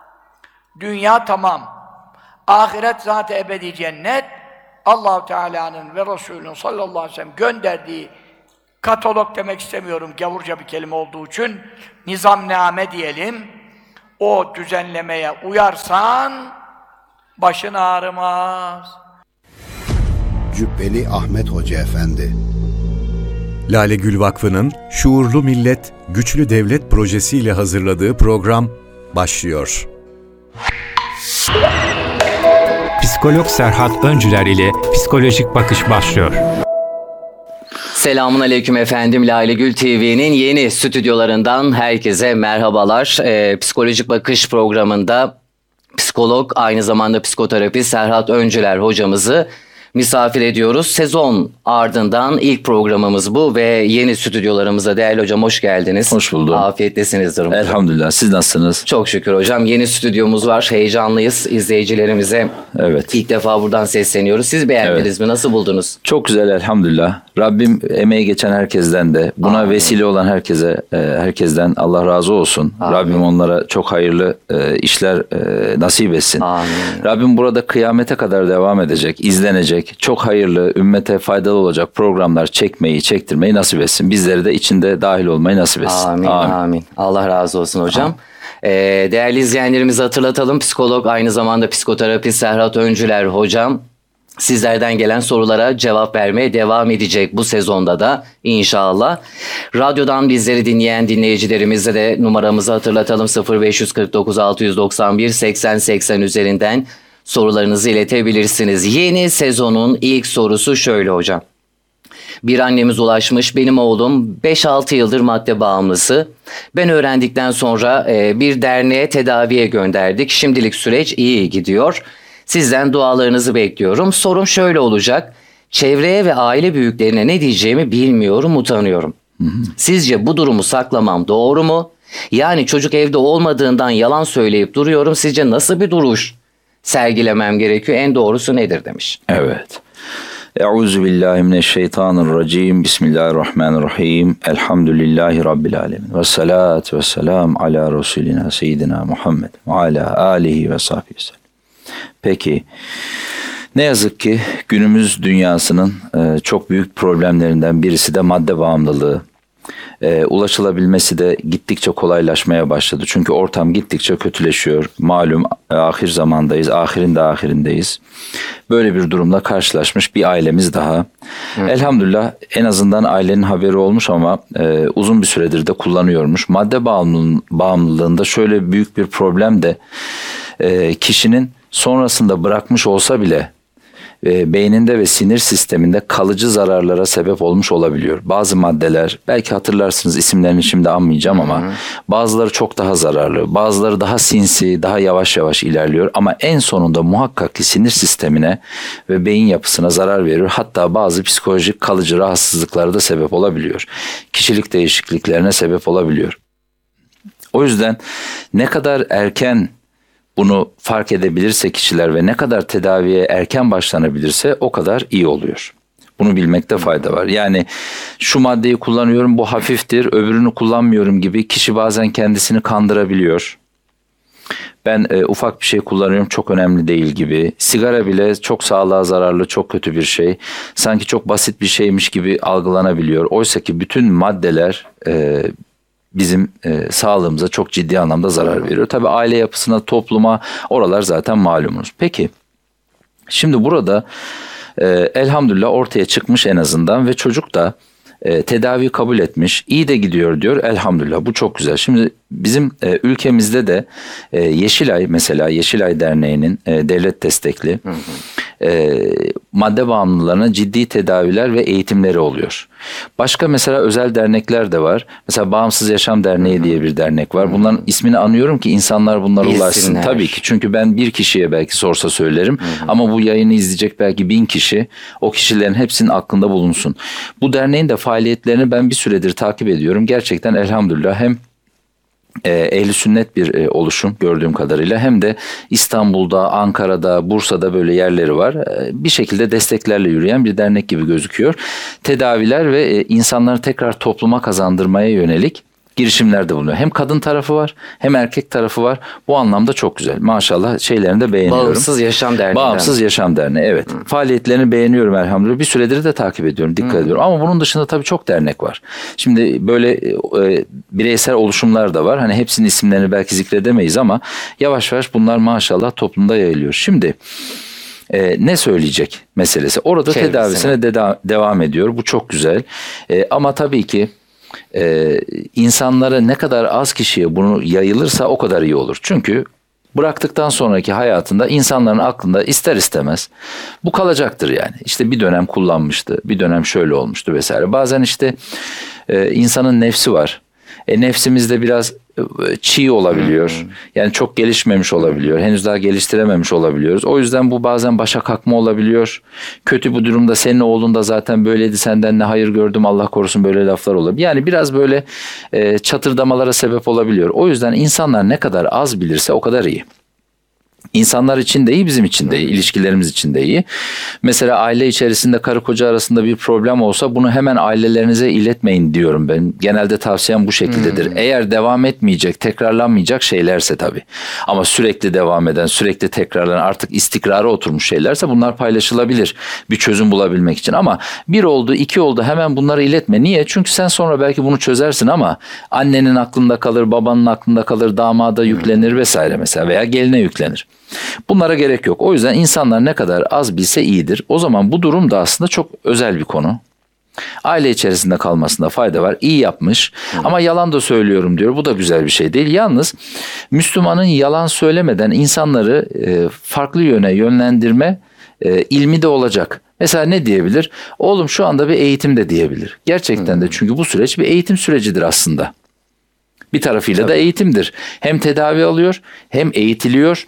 dünya tamam. Ahiret zat-ı ebedi cennet, Allah-u Teala'nın ve Resulünün sallallahu aleyhi ve sellem gönderdiği katalog demek istemiyorum, gavurca bir kelime olduğu için, nizamname diyelim, o düzenlemeye uyarsan, başın ağrımaz. Cübbeli Ahmet Hoca Efendi. Lale Gül Vakfı'nın Şuurlu Millet, Güçlü Devlet projesiyle hazırladığı program başlıyor. Psikolog Serhat Öncüler ile Psikolojik Bakış başlıyor. Selamun aleyküm efendim. Lale Gül T V'nin yeni stüdyolarından herkese merhabalar. Ee, Psikolojik Bakış programında psikolog, aynı zamanda psikoterapist Serhat Öncüler hocamızı misafir ediyoruz. Sezon ardından ilk programımız bu ve yeni stüdyolarımıza değerli hocam hoş geldiniz. Hoş buldum. Afiyettesinizdir umarım. Elhamdülillah. Siz nasılsınız? Çok şükür hocam. Yeni stüdyomuz var. Heyecanlıyız. İzleyicilerimize Evet. ilk defa buradan sesleniyoruz. Siz beğendiniz Evet. mi? Nasıl buldunuz? Çok güzel elhamdülillah. Rabbim emeği geçen herkesten de, buna Amin. vesile olan herkese, e, herkesten Allah razı olsun. Amin. Rabbim onlara çok hayırlı e, işler e, nasip etsin. Amin. Rabbim burada kıyamete kadar devam edecek, izlenecek, çok hayırlı, ümmete faydalı olacak programlar çekmeyi, çektirmeyi nasip etsin. Bizleri de içinde dahil olmayı nasip etsin. Amin, amin. amin. Allah razı olsun hocam. Ee, değerli izleyenlerimizi hatırlatalım. Psikolog, aynı zamanda psikoterapist Serhat Öncüler hocam sizlerden gelen sorulara cevap vermeye devam edecek bu sezonda da inşallah. Radyodan bizleri dinleyen dinleyicilerimize de numaramızı hatırlatalım. sıfır beş kırk dokuz altı doksan bir seksen seksen üzerinden sorularınızı iletebilirsiniz. Yeni sezonun ilk sorusu şöyle hocam. Bir annemiz ulaşmış. Benim oğlum beş altı yıldır madde bağımlısı. Ben öğrendikten sonra e, bir derneğe tedaviye gönderdik. Şimdilik süreç iyi gidiyor. Sizden dualarınızı bekliyorum. Sorum şöyle olacak. Çevreye ve aile büyüklerine ne diyeceğimi bilmiyorum, utanıyorum. Hı hı. Sizce bu durumu saklamam doğru mu? Yani çocuk evde olmadığından yalan söyleyip duruyorum. Sizce nasıl bir duruş sergilemem gerekiyor? En doğrusu nedir demiş. Evet. Euzubillahimineşşeytanirracim. Bismillahirrahmanirrahim. Elhamdülillahi Rabbil alemin. Ve salatu ve selam ala Resulina Seyyidina Muhammed ve ala alihi ve sahbihi sellem. Peki, ne yazık ki günümüz dünyasının e, çok büyük problemlerinden birisi de madde bağımlılığı. E, ulaşılabilmesi de gittikçe kolaylaşmaya başladı. Çünkü ortam gittikçe kötüleşiyor. Malum e, ahir zamandayız, ahirin de ahirindeyiz. Böyle bir durumla karşılaşmış bir ailemiz daha. Hı. Elhamdülillah en azından ailenin haberi olmuş ama e, uzun bir süredir de kullanıyormuş. Madde bağımlılığın, bağımlılığında şöyle büyük bir problem de e, kişinin sonrasında bırakmış olsa bile e, beyninde ve sinir sisteminde kalıcı zararlara sebep olmuş olabiliyor. Bazı maddeler, belki hatırlarsınız, isimlerini şimdi anmayacağım ama hı hı. bazıları çok daha zararlı, bazıları daha sinsi, daha yavaş yavaş ilerliyor ama en sonunda muhakkak ki sinir sistemine ve beyin yapısına zarar veriyor. Hatta bazı psikolojik kalıcı rahatsızlıklara da sebep olabiliyor. Kişilik değişikliklerine sebep olabiliyor. O yüzden ne kadar erken bunu fark edebilirse kişiler ve ne kadar tedaviye erken başlanabilirse o kadar iyi oluyor. Bunu bilmekte fayda var. Yani şu maddeyi kullanıyorum, bu hafiftir, öbürünü kullanmıyorum gibi kişi bazen kendisini kandırabiliyor. Ben e, ufak bir şey kullanıyorum, çok önemli değil gibi. Sigara bile çok sağlığa zararlı, çok kötü bir şey. Sanki çok basit bir şeymiş gibi algılanabiliyor. Oysa ki bütün maddeler E, bizim e, sağlığımıza çok ciddi anlamda zarar veriyor. Tabii aile yapısına, topluma, oralar zaten malumunuz. Peki, şimdi burada e, elhamdülillah ortaya çıkmış en azından ve çocuk da e, tedavi kabul etmiş, iyi de gidiyor diyor. Elhamdülillah, bu çok güzel. Şimdi bizim e, ülkemizde de e, Yeşilay, mesela Yeşilay Derneği'nin e, devlet destekli hı hı. E, madde bağımlılarına ciddi tedaviler ve eğitimleri oluyor. Başka mesela özel dernekler de var. Mesela Bağımsız Yaşam Derneği hı hı. diye bir dernek var. Bunların hı hı. ismini anıyorum ki insanlar bunlara Bilsinler. ulaşsın. Tabii ki, çünkü ben bir kişiye belki sorsa söylerim hı hı. ama bu yayını izleyecek belki bin kişi, o kişilerin hepsinin aklında bulunsun. Bu derneğin de faaliyetlerini ben bir süredir takip ediyorum. Gerçekten elhamdülillah hem E, ehli sünnet bir e, oluşum gördüğüm kadarıyla, hem de İstanbul'da, Ankara'da, Bursa'da böyle yerleri var. E, bir şekilde desteklerle yürüyen bir dernek gibi gözüküyor. Tedaviler ve e, insanları tekrar topluma kazandırmaya yönelik girişimlerde bulunuyor. Hem kadın tarafı var hem erkek tarafı var. Bu anlamda çok güzel. Maşallah şeylerini de beğeniyorum. Bağımsız Yaşam Derneği. Bağımsız Yaşam Derneği, evet. Hı. Faaliyetlerini beğeniyorum elhamdülillah. Bir süredir de takip ediyorum, dikkat Hı. ediyorum. Ama bunun dışında tabii çok dernek var. Şimdi böyle e, bireysel oluşumlar da var. Hani hepsinin isimlerini belki zikredemeyiz ama yavaş yavaş bunlar maşallah toplumda yayılıyor. Şimdi e, ne söyleyecek meselesi? Orada Çevresine. tedavisine de devam ediyor. Bu çok güzel. E, ama tabii ki Ee, insanlara ne kadar az kişiye bunu yayılırsa o kadar iyi olur. Çünkü bıraktıktan sonraki hayatında insanların aklında ister istemez bu kalacaktır yani. İşte bir dönem kullanmıştı, bir dönem şöyle olmuştu vesaire. Bazen işte e, insanın nefsi var. E, nefsimiz de biraz çiğ olabiliyor. Yani çok gelişmemiş olabiliyor. Henüz daha geliştirememiş olabiliyoruz. O yüzden bu bazen başa kalkma olabiliyor. Kötü bu durumda senin oğlun da zaten böyleydi, senden ne hayır gördüm Allah korusun, böyle laflar olabilir. Yani biraz böyle e, çatırdamalara sebep olabiliyor. O yüzden insanlar ne kadar az bilirse o kadar iyi. İnsanlar için de iyi, bizim için de iyi, ilişkilerimiz için de iyi. Mesela aile içerisinde karı koca arasında bir problem olsa bunu hemen ailelerinize iletmeyin diyorum ben. Genelde tavsiyem bu şekildedir. Hmm. Eğer devam etmeyecek, tekrarlanmayacak şeylerse tabii. Ama sürekli devam eden, sürekli tekrarlanan, artık istikrara oturmuş şeylerse bunlar paylaşılabilir bir çözüm bulabilmek için. Ama bir oldu, iki oldu, hemen bunları iletme. Niye? Çünkü sen sonra belki bunu çözersin ama annenin aklında kalır, babanın aklında kalır, damada yüklenir vesaire mesela veya geline yüklenir. Bunlara gerek yok. O yüzden insanlar ne kadar az bilse iyidir. O zaman bu durum da aslında çok özel bir konu. Aile içerisinde kalmasında fayda var. İyi yapmış. Hı. Ama yalan da söylüyorum diyor. Bu da güzel bir şey değil. Yalnız Müslümanın yalan söylemeden insanları e, farklı yöne yönlendirme e, ilmi de olacak. Mesela ne diyebilir? Oğlum şu anda bir eğitim de diyebilir. Gerçekten Hı. de, çünkü bu süreç bir eğitim sürecidir aslında. Bir tarafıyla Tabii. da eğitimdir. Hem tedavi alıyor, hem eğitiliyor.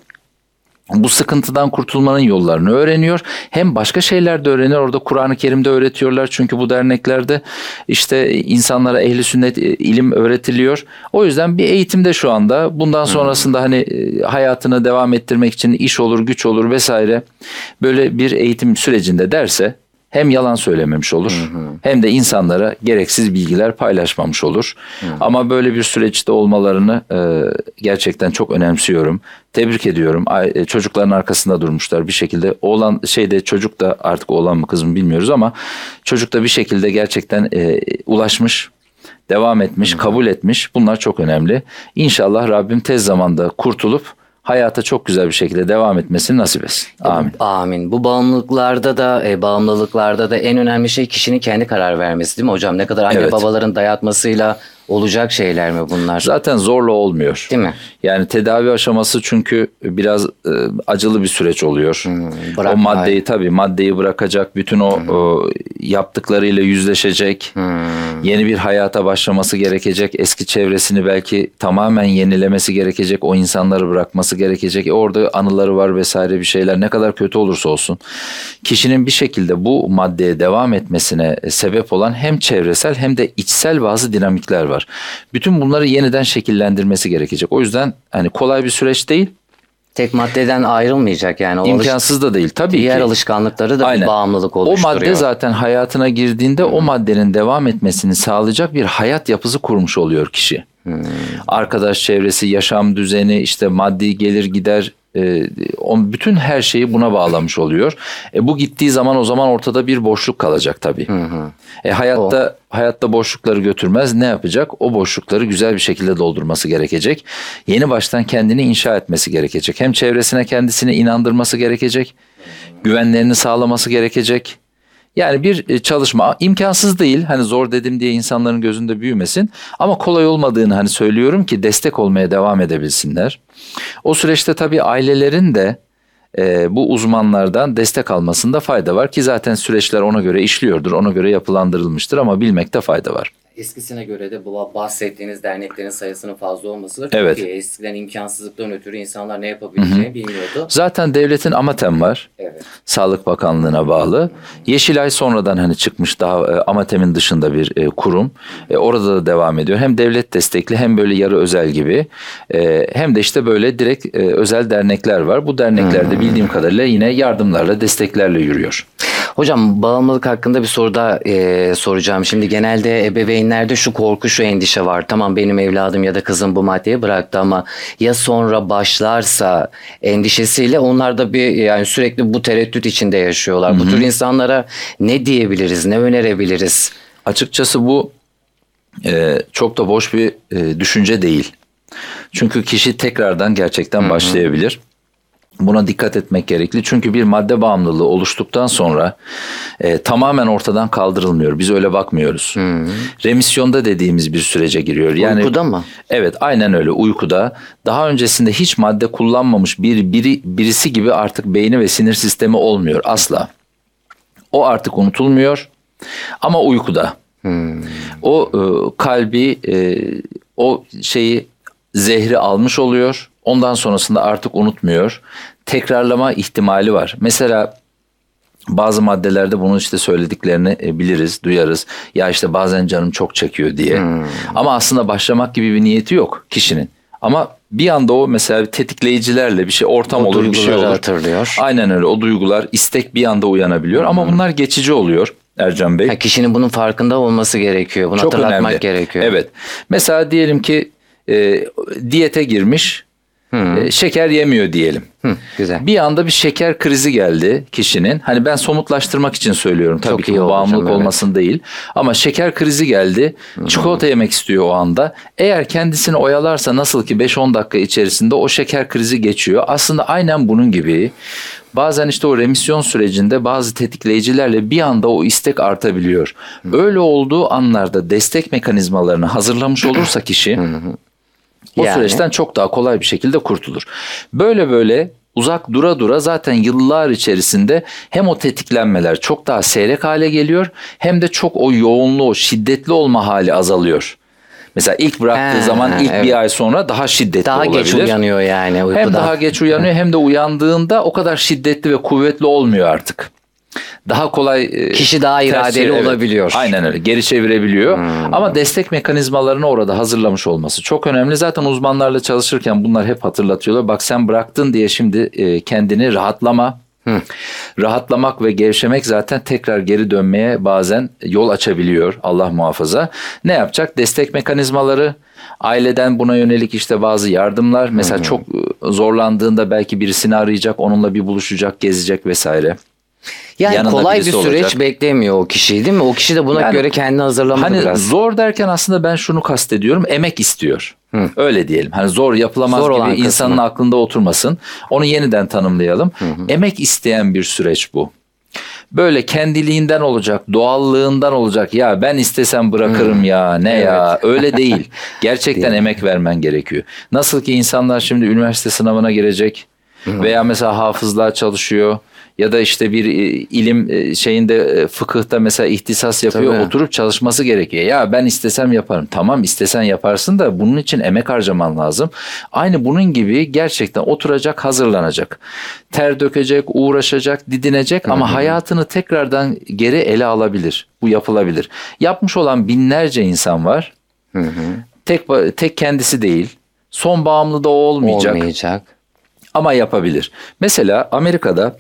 Bu sıkıntıdan kurtulmanın yollarını öğreniyor. Hem başka şeyler de öğreniyor. Orada Kur'an-ı Kerim'de öğretiyorlar. Çünkü bu derneklerde işte insanlara ehli sünnet ilim öğretiliyor. O yüzden bir eğitimde şu anda. Bundan sonrasında hani hayatını devam ettirmek için iş olur, güç olur vesaire. Böyle bir eğitim sürecinde derse hem yalan söylememiş olur, hı hı. hem de insanlara gereksiz bilgiler paylaşmamış olur. Hı. Ama böyle bir süreçte olmalarını e, gerçekten çok önemsiyorum. Tebrik ediyorum. Çocukların arkasında durmuşlar bir şekilde. Oğlan şeyde, çocuk da artık oğlan mı kız mı bilmiyoruz ama çocuk da bir şekilde gerçekten e, ulaşmış, devam etmiş, hı hı. kabul etmiş. Bunlar çok önemli. İnşallah Rabbim tez zamanda kurtulup hayata çok güzel bir şekilde devam etmesini nasip etsin. Amin. Amin. Bu bağımlılıklarda da, e, bağımlılıklarda da en önemli şey kişinin kendi karar vermesi, değil mi hocam? Ne kadar anne evet. babaların dayatmasıyla olacak şeyler mi bunlar? Zaten zorla olmuyor. Değil mi? Yani tedavi aşaması çünkü biraz e, acılı bir süreç oluyor. Hmm, o maddeyi tabii maddeyi bırakacak, bütün o, hmm. o yaptıklarıyla yüzleşecek. Hmm. Yeni bir hayata başlaması gerekecek. Eski çevresini belki tamamen yenilemesi gerekecek. O insanları bırakması gerekecek. E, orada anıları var vesaire bir şeyler. Ne kadar kötü olursa olsun. Kişinin bir şekilde bu maddeye devam etmesine sebep olan hem çevresel hem de içsel bazı dinamikler var. Bütün bunları yeniden şekillendirmesi gerekecek. O yüzden hani kolay bir süreç değil. Tek maddeden ayrılmayacak yani. O İmkansız alış- da değil tabii diğer ki. Diğer alışkanlıkları da Aynen. bir bağımlılık oluşturuyor. O madde zaten hayatına girdiğinde hmm. o maddenin devam etmesini sağlayacak bir hayat yapısı kurmuş oluyor kişi. Hmm. Arkadaş çevresi, yaşam düzeni, işte maddi gelir gider, e, on, bütün her şeyi buna bağlamış oluyor. E, bu gittiği zaman o zaman ortada bir boşluk kalacak tabii. Hmm. E, hayatta o. hayatta boşlukları götürmez. Ne yapacak? O boşlukları güzel bir şekilde doldurması gerekecek. Yeni baştan kendini inşa etmesi gerekecek. Hem çevresine kendisini inandırması gerekecek. Güvenlerini sağlaması gerekecek. Yani bir çalışma imkansız değil. Hani zor dedim diye insanların gözünde büyümesin. Ama kolay olmadığını hani söylüyorum ki destek olmaya devam edebilsinler. O süreçte tabii ailelerin de e, bu uzmanlardan destek almasında fayda var. Ki zaten süreçler ona göre işliyordur, ona göre yapılandırılmıştır ama bilmekte fayda var. Eskisine göre de bu bahsettiğiniz derneklerin sayısının fazla olması da çok evet. iyi. Eskiden imkansızlıktan ötürü insanlar ne yapabileceğini Hı-hı. bilmiyordu. Zaten devletin AMATEM var. Evet. Sağlık Bakanlığı'na bağlı. Hı-hı. Yeşilay sonradan hani çıkmış, daha e, AMATEM'in dışında bir e, kurum. E, orada da devam ediyor. Hem devlet destekli hem böyle yarı özel gibi. E, hem de işte böyle direkt e, özel dernekler var. Bu derneklerde Hı-hı. bildiğim kadarıyla yine yardımlarla, desteklerle yürüyor. Hocam bağımlılık hakkında bir soru daha e, soracağım. Şimdi genelde ebeveynlerde şu korku, şu endişe var. Tamam, benim evladım ya da kızım bu maddeyi bıraktı ama ya sonra başlarsa endişesiyle onlar da bir yani sürekli bu tereddüt içinde yaşıyorlar. Hı hı. Bu tür insanlara ne diyebiliriz, ne önerebiliriz? Açıkçası bu e, çok da boş bir e, düşünce değil. Çünkü kişi tekrardan gerçekten Hı-hı. başlayabilir. Buna dikkat etmek gerekli. Çünkü bir madde bağımlılığı oluştuktan sonra e, tamamen ortadan kaldırılmıyor. Biz öyle bakmıyoruz. Hı-hı. Remisyonda dediğimiz bir sürece giriyor. Yani, uykuda mı? Evet, aynen öyle, uykuda. Daha öncesinde hiç madde kullanmamış bir biri, birisi gibi artık beyni ve sinir sistemi olmuyor asla. O artık unutulmuyor ama uykuda. Hmm. O e, kalbi e, o şeyi zehri almış oluyor. Ondan sonrasında artık unutmuyor. Tekrarlama ihtimali var. Mesela bazı maddelerde bunun işte söylediklerini e, biliriz, duyarız. Ya işte bazen canım çok çekiyor diye. Hmm. Ama aslında başlamak gibi bir niyeti yok kişinin. Ama bir anda o mesela tetikleyicilerle bir şey, ortam o olur, bir şey olur. Hatırlıyor. Aynen öyle, o duygular, istek bir anda uyanabiliyor. Hmm. Ama bunlar geçici oluyor Ercan Bey. Ha, kişinin bunun farkında olması gerekiyor. Bunu çok hatırlatmak önemli. Gerekiyor. Evet. Mesela diyelim ki e, diyete girmiş, hmm. e, şeker yemiyor diyelim. Hmm, güzel. Bir anda bir şeker krizi geldi kişinin. Hani ben somutlaştırmak için söylüyorum. Tabii çok ki bu bağımlılık hocam, olmasın evet. değil. Ama şeker krizi geldi. Hmm. Çikolata yemek istiyor o anda. Eğer kendisini oyalarsa nasıl ki beş on dakika içerisinde o şeker krizi geçiyor. Aslında aynen bunun gibi. Bazen işte o remisyon sürecinde bazı tetikleyicilerle bir anda o istek artabiliyor. Öyle olduğu anlarda destek mekanizmalarını hazırlamış olursa kişi o yani. süreçten çok daha kolay bir şekilde kurtulur. Böyle böyle uzak dura dura zaten yıllar içerisinde hem o tetiklenmeler çok daha seyrek hale geliyor hem de çok o yoğunluğu, o şiddetli olma hali azalıyor. Mesela ilk bıraktığı ha, zaman ilk evet. bir ay sonra daha şiddetli daha olabilir. Daha geç uyanıyor yani uykuda. Hem daha geç uyanıyor hem de uyandığında o kadar şiddetli ve kuvvetli olmuyor artık. Daha kolay... Kişi daha iradeli evet. olabiliyor. Aynen öyle. Geri çevirebiliyor. Hmm. Ama destek mekanizmalarını orada hazırlamış olması çok önemli. Zaten uzmanlarla çalışırken bunlar hep hatırlatıyorlar. Bak sen bıraktın diye şimdi kendini rahatlama. Hı. Rahatlamak ve gevşemek zaten tekrar geri dönmeye bazen yol açabiliyor, Allah muhafaza. Ne yapacak? Destek mekanizmaları, aileden buna yönelik işte bazı yardımlar. Mesela hı hı. çok zorlandığında belki birisini arayacak, onunla bir buluşacak, gezecek vesaire. Yani yanında kolay bir süreç olacak. Beklemiyor o kişi değil mi? O kişi de buna yani, göre kendini hazırlamalı hani biraz. Zor derken aslında ben şunu kastediyorum. Emek istiyor. Hı. Öyle diyelim. Hani zor yapılamaz zor gibi insanın kısmı. aklında oturmasın. Onu yeniden tanımlayalım. Hı hı. Emek isteyen bir süreç bu. Böyle kendiliğinden olacak, doğallığından olacak. Ya ben istesem bırakırım hmm. ya ne evet. ya öyle değil. Gerçekten değil. Emek vermen gerekiyor. Nasıl ki insanlar şimdi üniversite sınavına girecek hmm. veya mesela hafızlığa çalışıyor. Ya da işte bir ilim şeyinde fıkıhta mesela ihtisas yapıyor. Tabii. Oturup çalışması gerekiyor. Ya ben istesem yaparım. Tamam istesen yaparsın da bunun için emek harcaman lazım. Aynı bunun gibi gerçekten oturacak, hazırlanacak. Ter dökecek, uğraşacak, didinecek ama Hı-hı. hayatını tekrardan geri ele alabilir. Bu yapılabilir. Yapmış olan binlerce insan var. Hı-hı. Tek tek kendisi değil. Son bağımlı da o olmayacak. Olmayacak. Ama yapabilir. Mesela Amerika'da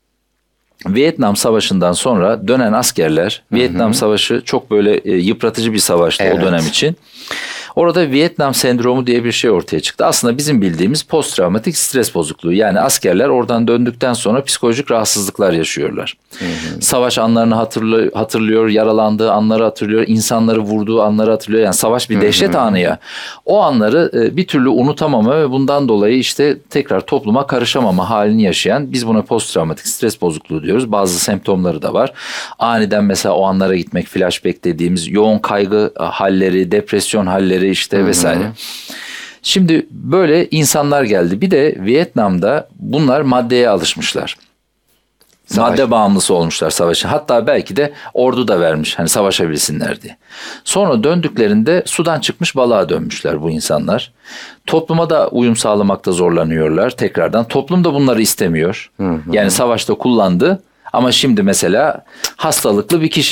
Vietnam Savaşı'ndan sonra dönen askerler, hı hı. Vietnam Savaşı çok böyle e, yıpratıcı bir savaştı evet. o dönem için. Orada Vietnam sendromu diye bir şey ortaya çıktı. Aslında bizim bildiğimiz post-travmatik stres bozukluğu. Yani askerler oradan döndükten sonra psikolojik rahatsızlıklar yaşıyorlar. Hı hı. Savaş anlarını hatırlıyor, hatırlıyor, yaralandığı anları hatırlıyor, insanları vurduğu anları hatırlıyor. Yani savaş bir dehşet hı hı. anı ya. O anları e, bir türlü unutamama ve bundan dolayı işte tekrar topluma karışamama halini yaşayan, biz buna post-travmatik stres bozukluğu diyoruz. Bazı semptomları da var. Aniden mesela o anlara gitmek, flashback dediğimiz yoğun kaygı halleri, depresyon halleri işte Hı-hı. vesaire. Şimdi böyle insanlar geldi. Bir de Vietnam'da bunlar maddeye alışmışlar. Savaş. Madde bağımlısı olmuşlar savaşı. Hatta belki de ordu da vermiş hani savaşabilsinler diye. Sonra döndüklerinde sudan çıkmış balığa dönmüşler bu insanlar. Topluma da uyum sağlamakta zorlanıyorlar tekrardan. Toplum da bunları istemiyor. Hı hı. Yani savaşta kullandı ama şimdi mesela hastalıklı bir kişi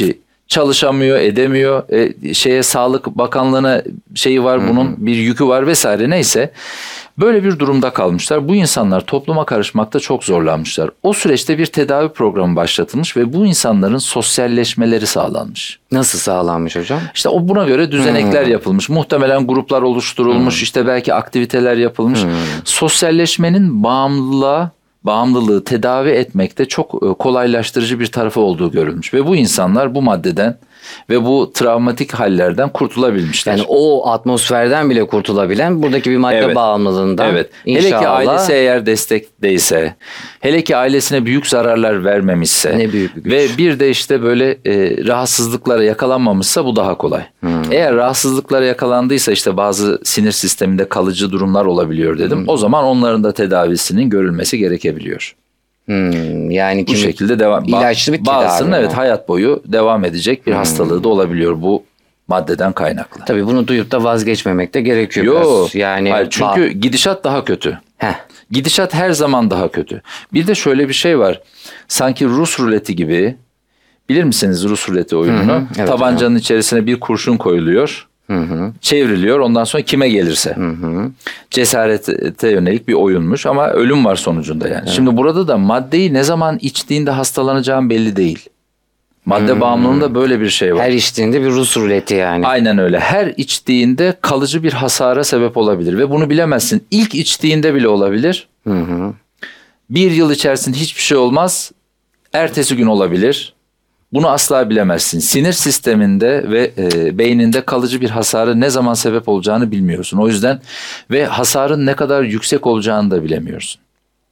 çalışamıyor, edemiyor. E, şeye Sağlık Bakanlığı'na şeyi var, bunun hı hı. bir yükü var vesaire, neyse. Böyle bir durumda kalmışlar. Bu insanlar topluma karışmakta çok zorlanmışlar. O süreçte bir tedavi programı başlatılmış ve bu insanların sosyalleşmeleri sağlanmış. Nasıl sağlanmış hocam? İşte o buna göre düzenekler hmm. yapılmış. Muhtemelen gruplar oluşturulmuş. Hmm. İşte belki aktiviteler yapılmış. Hmm. Sosyalleşmenin bağımlılığa, bağımlılığı tedavi etmekte çok kolaylaştırıcı bir tarafı olduğu görülmüş. Ve bu insanlar bu maddeden ve bu travmatik hallerden kurtulabilmişler. Yani o atmosferden bile kurtulabilen buradaki bir madde evet. bağımlılığından. Evet. İnşallah. Hele ki ailesi eğer destekteyse, hele ki ailesine büyük zararlar vermemişse ne büyük bir güç. Ve bir de işte böyle e, rahatsızlıklara yakalanmamışsa bu daha kolay. Hmm. Eğer rahatsızlıklara yakalandıysa işte bazı sinir sisteminde kalıcı durumlar olabiliyor dedim. Hmm. O zaman onların da tedavisinin görülmesi gerekebiliyor. Hmm, yani bu şekilde devam. İlaçlı bir tedavi. Bazısının evet hayat boyu devam edecek bir hmm. hastalığı da olabiliyor bu maddeden kaynaklı. Tabii bunu duyup da vazgeçmemek de gerekiyor. Yok. Yani hayır, çünkü ba- gidişat daha kötü. Heh. Gidişat her zaman daha kötü. Bir de şöyle bir şey var. Sanki Rus ruleti gibi, bilir misiniz Rus ruleti oyununu? Hı hı, evet, tabancanın evet. içerisine bir kurşun koyuluyor. Hı hı. Çevriliyor, ondan sonra kime gelirse. Hı hı. Cesarete yönelik bir oyunmuş ama ölüm var sonucunda yani. Evet. Şimdi burada da maddeyi ne zaman içtiğinde hastalanacağın belli değil. Madde hmm. bağımlılığında böyle bir şey var. Her içtiğinde bir Rus ruleti yani. Aynen öyle. Her içtiğinde kalıcı bir hasara sebep olabilir ve bunu bilemezsin. İlk içtiğinde bile olabilir. Hı hı. Bir yıl içerisinde hiçbir şey olmaz. Ertesi gün olabilir. Bunu asla bilemezsin. Sinir sisteminde ve e, beyninde kalıcı bir hasarı ne zaman sebep olacağını bilmiyorsun. O yüzden ve hasarın ne kadar yüksek olacağını da bilemiyorsun.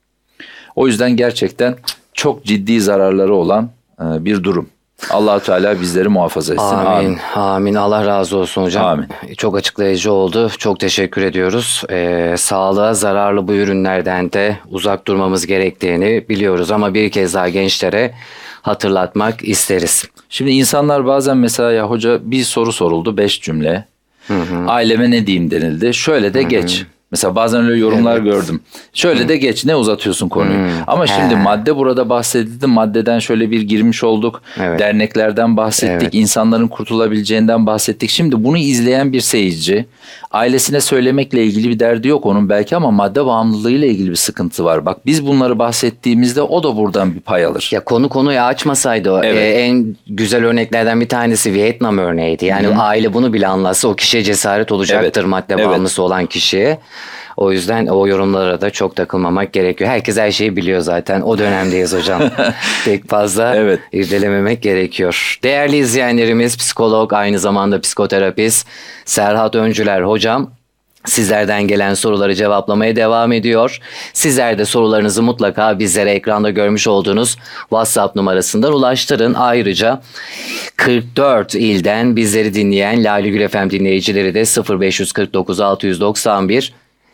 O yüzden gerçekten çok ciddi zararları olan e, bir durum. Allah-u Teala bizleri muhafaza etsin. Amin. Amin. Amin. Allah razı olsun hocam. Amin. Çok açıklayıcı oldu. Çok teşekkür ediyoruz. Ee, sağlığa zararlı bu ürünlerden de uzak durmamız gerektiğini biliyoruz ama bir kez daha gençlere hatırlatmak isteriz. Şimdi insanlar bazen mesela ya hoca bir soru soruldu beş cümle. Hı hı. Aileme ne diyeyim denildi. Şöyle de hı hı. geç. Mesela bazen öyle yorumlar evet. gördüm. Şöyle hmm. de geç, ne uzatıyorsun konuyu. Hmm. Ama şimdi He. madde burada bahsedildi. Maddeden şöyle bir girmiş olduk. Evet. Derneklerden bahsettik. Evet. İnsanların kurtulabileceğinden bahsettik. Şimdi bunu izleyen bir seyirci ailesine söylemekle ilgili bir derdi yok onun belki ama madde bağımlılığıyla ilgili bir sıkıntı var. Bak biz bunları bahsettiğimizde o da buradan bir pay alır. Ya konu konuyu açmasaydı evet. e, en güzel örneklerden bir tanesi Vietnam örneğiydi. Yani hmm. aile bunu bile anlatsa o kişiye cesaret olacaktır evet. madde evet. bağımlısı olan kişiye. O yüzden o yorumlara da çok takılmamak gerekiyor. Herkes her şeyi biliyor zaten. O dönemdeyiz hocam. Pek fazla evet. irdelememek gerekiyor. Değerli izleyenlerimiz, psikolog, aynı zamanda psikoterapist Serhat Öncüler hocam sizlerden gelen soruları cevaplamaya devam ediyor. Sizler de sorularınızı mutlaka bizlere ekranda görmüş olduğunuz WhatsApp numarasından ulaştırın. Ayrıca kırk dört ilden bizleri dinleyen Lale Gül F M dinleyicileri de sıfır beş kırk dokuz altı yüz doksan bir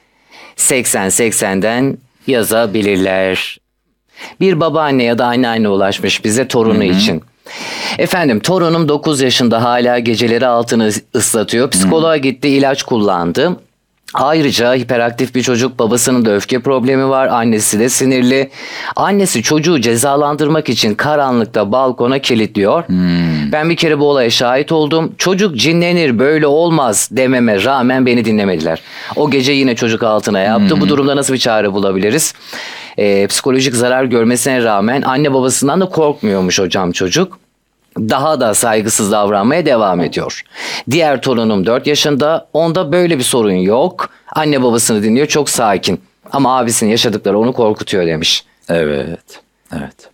seksen seksenden yazabilirler. Bir babaanne ya da anneanne ulaşmış bize torunu Hı-hı. için. Efendim torunum dokuz yaşında, hala geceleri altını ıslatıyor. Psikoloğa Hı-hı. gitti, ilaç kullandı. Ayrıca hiperaktif bir çocuk, babasının da öfke problemi var, annesi de sinirli. Annesi çocuğu cezalandırmak için karanlıkta balkona kilitliyor. Hmm. Ben bir kere bu olaya şahit oldum. Çocuk cinlenir, böyle olmaz dememe rağmen beni dinlemediler. O gece yine çocuk altına yaptı. Hmm. Bu durumda nasıl bir çare bulabiliriz? Ee, psikolojik zarar görmesine rağmen anne babasından da korkmuyormuş hocam çocuk. Daha da saygısız davranmaya devam ediyor. Diğer torunum dört yaşında. Onda böyle bir sorun yok. Anne babasını dinliyor, çok sakin. Ama abisinin yaşadıkları onu korkutuyor demiş. Evet, evet.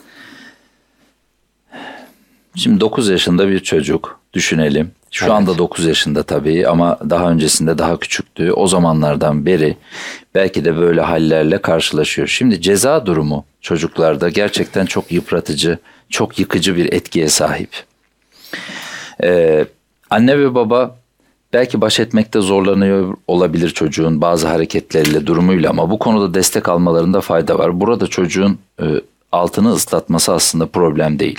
Şimdi dokuz yaşında bir çocuk düşünelim. Şu evet. anda dokuz yaşında tabii ama daha öncesinde daha küçüktü. O zamanlardan beri belki de böyle hallerle karşılaşıyor. Şimdi ceza durumu çocuklarda gerçekten çok yıpratıcı, çok yıkıcı bir etkiye sahip. Ee, anne ve baba belki baş etmekte zorlanıyor olabilir çocuğun bazı hareketleriyle, durumuyla ama bu konuda destek almalarında fayda var. Burada çocuğun e, altını ıslatması aslında problem değil.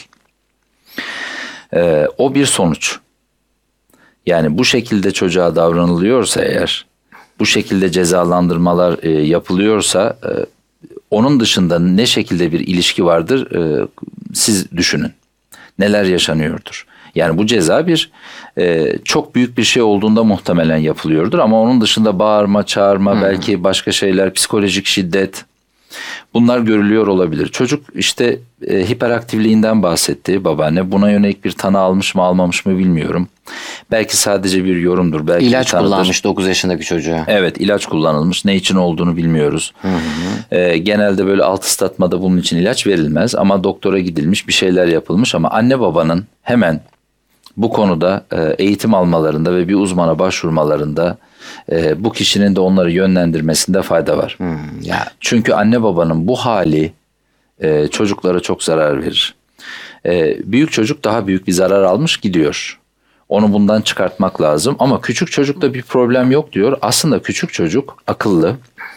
Ee, o bir sonuç. Yani bu şekilde çocuğa davranılıyorsa eğer, bu şekilde cezalandırmalar e, yapılıyorsa e, onun dışında ne şekilde bir ilişki vardır e, siz düşünün. Neler yaşanıyordur. Yani bu ceza bir e, çok büyük bir şey olduğunda muhtemelen yapılıyordur ama onun dışında bağırma, çağırma, hmm. belki başka şeyler, psikolojik şiddet, bunlar görülüyor olabilir. Çocuk işte e, hiperaktifliğinden bahsetti babaanne. Buna yönelik bir tanı almış mı almamış mı bilmiyorum. Belki sadece bir yorumdur. Belki İlaç bir kullanmış dokuz yaşındaki çocuğa. Evet, ilaç kullanılmış. Ne için olduğunu bilmiyoruz. Hı hı. E, genelde böyle alt ıslatmada bunun için ilaç verilmez. Ama doktora gidilmiş, bir şeyler yapılmış. Ama anne babanın hemen bu konuda e, eğitim almalarında ve bir uzmana başvurmalarında e, bu kişinin de onları yönlendirmesinde fayda var. Hmm, ya. Çünkü anne babanın bu hali e, çocuklara çok zarar verir. E, büyük çocuk daha büyük bir zarar almış gidiyor. Onu bundan çıkartmak lazım ama küçük çocukta bir problem yok diyor. Aslında küçük çocuk akıllı.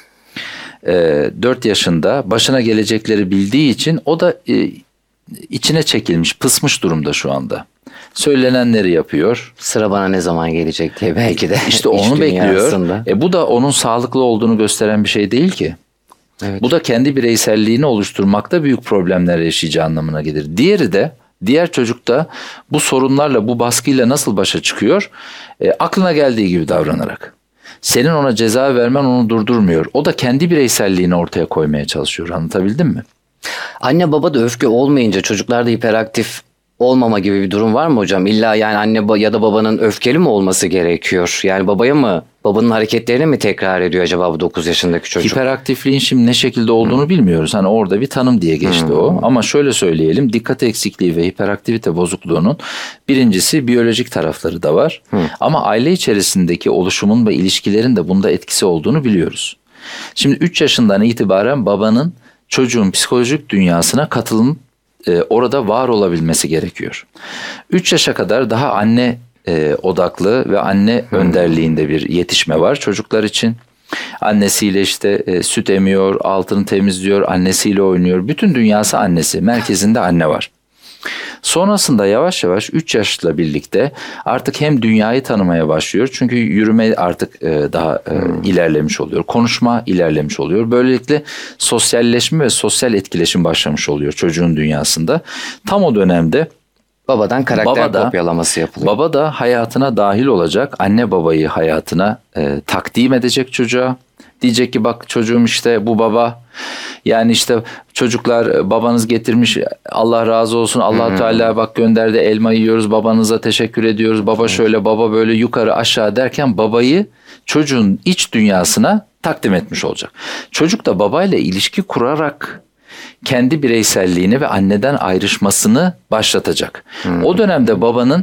E, dört yaşında başına gelecekleri bildiği için o da e, içine çekilmiş, pısmış durumda şu anda. Söylenenleri yapıyor. Sıra bana ne zaman gelecek diye belki de. İşte onu bekliyor. E bu da onun sağlıklı olduğunu gösteren bir şey değil ki. Evet. Bu da kendi bireyselliğini oluşturmakta büyük problemler yaşayacağı anlamına gelir. Diğeri de, diğer çocuk da bu sorunlarla, bu baskıyla nasıl başa çıkıyor? E, aklına geldiği gibi davranarak. Senin ona ceza vermen onu durdurmuyor. O da kendi bireyselliğini ortaya koymaya çalışıyor. Anlatabildim mi? Anne baba da öfke olmayınca çocuklarda hiperaktif olmama gibi bir durum var mı hocam? İlla yani anne ya da babanın öfkeli mi olması gerekiyor? Yani babaya mı, babanın hareketlerini mi tekrar ediyor acaba bu dokuz yaşındaki çocuk? Hiperaktifliğin şimdi ne şekilde olduğunu hmm. bilmiyoruz. Hani orada bir tanım diye geçti hmm. o. Ama şöyle söyleyelim, dikkat eksikliği ve hiperaktivite bozukluğunun birincisi biyolojik tarafları da var. Hmm. Ama aile içerisindeki oluşumun ve ilişkilerin de bunda etkisi olduğunu biliyoruz. Şimdi üç yaşından itibaren babanın çocuğun psikolojik dünyasına katılım e, orada var olabilmesi gerekiyor. üç yaşa kadar daha anne e, odaklı ve anne hmm. önderliğinde bir yetişme var çocuklar için. Annesiyle işte e, süt emiyor, altını temizliyor, annesiyle oynuyor. Bütün dünyası annesi, merkezinde anne var. Sonrasında yavaş yavaş üç yaşla birlikte artık hem dünyayı tanımaya başlıyor. Çünkü yürüme artık daha hmm. ilerlemiş oluyor. Konuşma ilerlemiş oluyor. Böylelikle sosyalleşme ve sosyal etkileşim başlamış oluyor çocuğun dünyasında. Tam o dönemde babadan karakter baba da, kopyalaması yapılıyor. Baba da hayatına dahil olacak. Anne babayı hayatına e, takdim edecek çocuğa. Diyecek ki bak çocuğum işte bu baba. Yani işte çocuklar babanız getirmiş, Allah razı olsun, Allah Teala bak gönderdi, elma yiyoruz, babanıza teşekkür ediyoruz. Baba şöyle, baba böyle, yukarı aşağı derken babayı çocuğun iç dünyasına takdim etmiş olacak. Çocuk da babayla ilişki kurarak kendi bireyselliğini ve anneden ayrışmasını başlatacak. Hmm. O dönemde babanın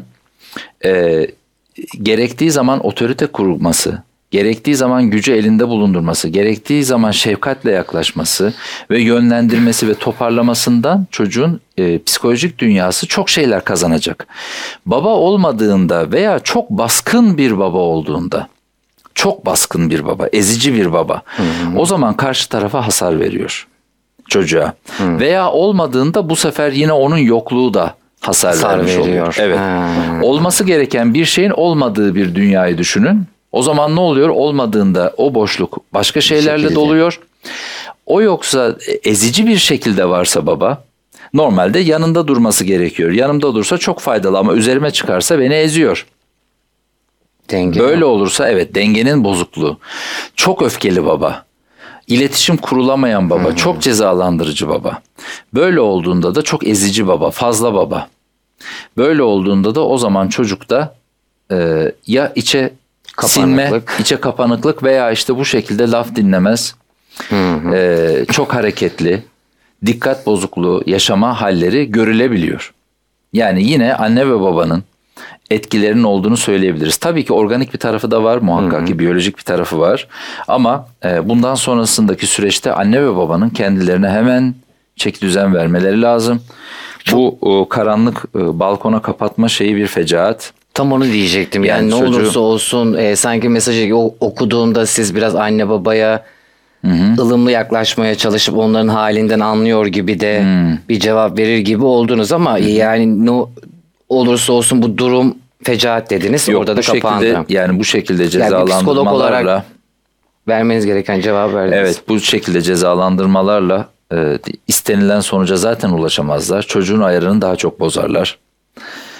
e, gerektiği zaman otorite kurması, gerektiği zaman gücü elinde bulundurması, gerektiği zaman şefkatle yaklaşması ve yönlendirmesi ve toparlamasından çocuğun e, psikolojik dünyası çok şeyler kazanacak. Baba olmadığında veya çok baskın bir baba olduğunda, çok baskın bir baba, ezici bir baba, hı hı. o zaman karşı tarafa hasar veriyor çocuğa. Hı. Veya olmadığında bu sefer yine onun yokluğu da hasar, hasar vermiş veriyor. Oluyor. Evet. Ha. Olması gereken bir şeyin olmadığı bir dünyayı düşünün. O zaman ne oluyor? Olmadığında o boşluk başka şeylerle doluyor. O yoksa ezici bir şekilde varsa baba, normalde yanında durması gerekiyor. Yanımda dursa çok faydalı ama üzerime çıkarsa beni eziyor. Denge. Böyle olursa evet, dengenin bozukluğu. Çok öfkeli baba. İletişim kurulamayan baba, hmm. çok cezalandırıcı baba. Böyle olduğunda da çok ezici baba, fazla baba. Böyle olduğunda da o zaman çocukta e, ya içe sinme, içe kapanıklık veya işte bu şekilde laf dinlemez, hmm. e, çok hareketli, dikkat bozukluğu yaşama halleri görülebiliyor. Yani yine anne ve babanın etkilerinin olduğunu söyleyebiliriz. Tabii ki organik bir tarafı da var muhakkak, hı hı. ki biyolojik bir tarafı var. Ama e, bundan sonrasındaki süreçte anne ve babanın kendilerine hemen çeki düzen vermeleri lazım. Çok... Bu o, karanlık e, balkona kapatma şeyi bir fecaat. Tam onu diyecektim. Yani, yani ne çocuğu... olursa olsun e, sanki mesajı okuduğumda siz biraz anne babaya hı hı. ılımlı yaklaşmaya çalışıp onların halinden anlıyor gibi de hı. bir cevap verir gibi oldunuz ama hı hı. yani ne olursa olsun bu durum fecaat dediniz. Yok, orada da kapandı. Şekilde, yani bu şekilde cezalandırmalarla. Yani psikolog olarak vermeniz gereken cevap verdiniz. Evet, bu şekilde cezalandırmalarla e, istenilen sonuca zaten ulaşamazlar. Çocuğun ayarını daha çok bozarlar.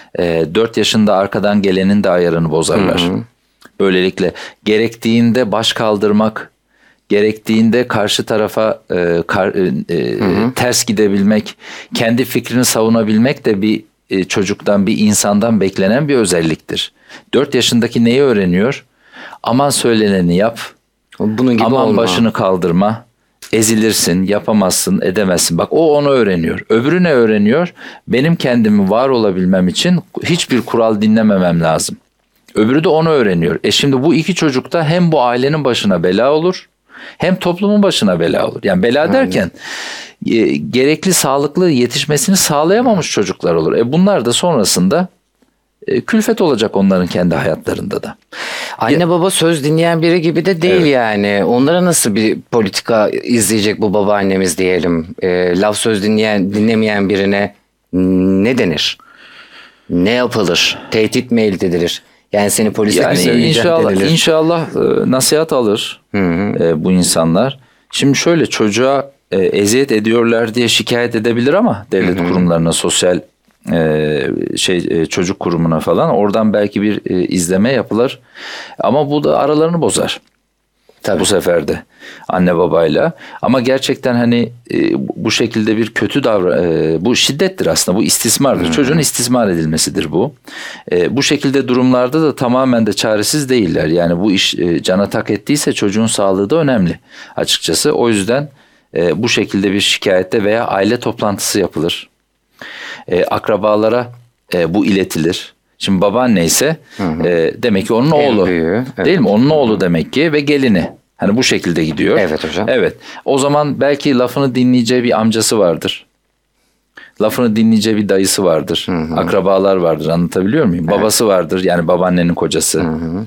e, dört yaşında arkadan gelenin de ayarını bozarlar. Hı hı. Böylelikle gerektiğinde baş kaldırmak, gerektiğinde karşı tarafa e, kar, e, hı hı. ters gidebilmek, kendi fikrini savunabilmek de bir e, çocuktan, bir insandan beklenen bir özelliktir. dört yaşındaki neyi öğreniyor? Aman söyleneni yap, bunun gibi aman olma. Başını kaldırma, ezilirsin, yapamazsın, edemezsin. Bak o onu öğreniyor. Öbürü ne öğreniyor? Benim kendimi var olabilmem için hiçbir kural dinlememem lazım. Öbürü de onu öğreniyor. E şimdi bu iki çocuk da hem bu ailenin başına bela olur, hem toplumun başına bela olur. Yani bela derken e, gerekli sağlıklı yetişmesini sağlayamamış çocuklar olur. E bunlar da sonrasında e, külfet olacak onların kendi hayatlarında da. Anne ya, baba söz dinleyen biri gibi de değil evet. yani. Onlara nasıl bir politika izleyecek bu babaannemiz diyelim. E, laf söz dinleyen dinlemeyen birine ne denir? Ne yapılır? Tehdit mi elde edilir? Yani seni polise yani mi söyleyeceğim inşallah, denilir? İnşallah e, nasihat alır hı hı. E, bu insanlar. Şimdi şöyle çocuğa e, eziyet ediyorlar diye şikayet edebilir ama devlet hı hı. kurumlarına, sosyal e, şey e, çocuk kurumuna falan oradan belki bir e, izleme yapılır. Ama bu da aralarını bozar. Tabii. Bu sefer de anne babayla. Ama gerçekten hani e, bu şekilde bir kötü davran e, bu şiddettir aslında, bu istismardır. Hı-hı. Çocuğun istismar edilmesidir bu. E, bu şekilde durumlarda da tamamen de çaresiz değiller. Yani bu iş e, cana tak ettiyse çocuğun sağlığı da önemli açıkçası. O yüzden e, bu şekilde bir şikayette veya aile toplantısı yapılır. E, akrabalara e, bu iletilir. Şimdi babaanne ise e, demek ki onun oğlu. Büyüğü, evet. Değil mi? Onun oğlu demek ki ve gelini. Hani bu şekilde gidiyor. Evet hocam. Evet. O zaman belki lafını dinleyeceği bir amcası vardır. Lafını dinleyeceği bir dayısı vardır. Hı hı. Akrabalar vardır. Anlatabiliyor muyum? Evet. Babası vardır. Yani babaannenin kocası. Hı hı.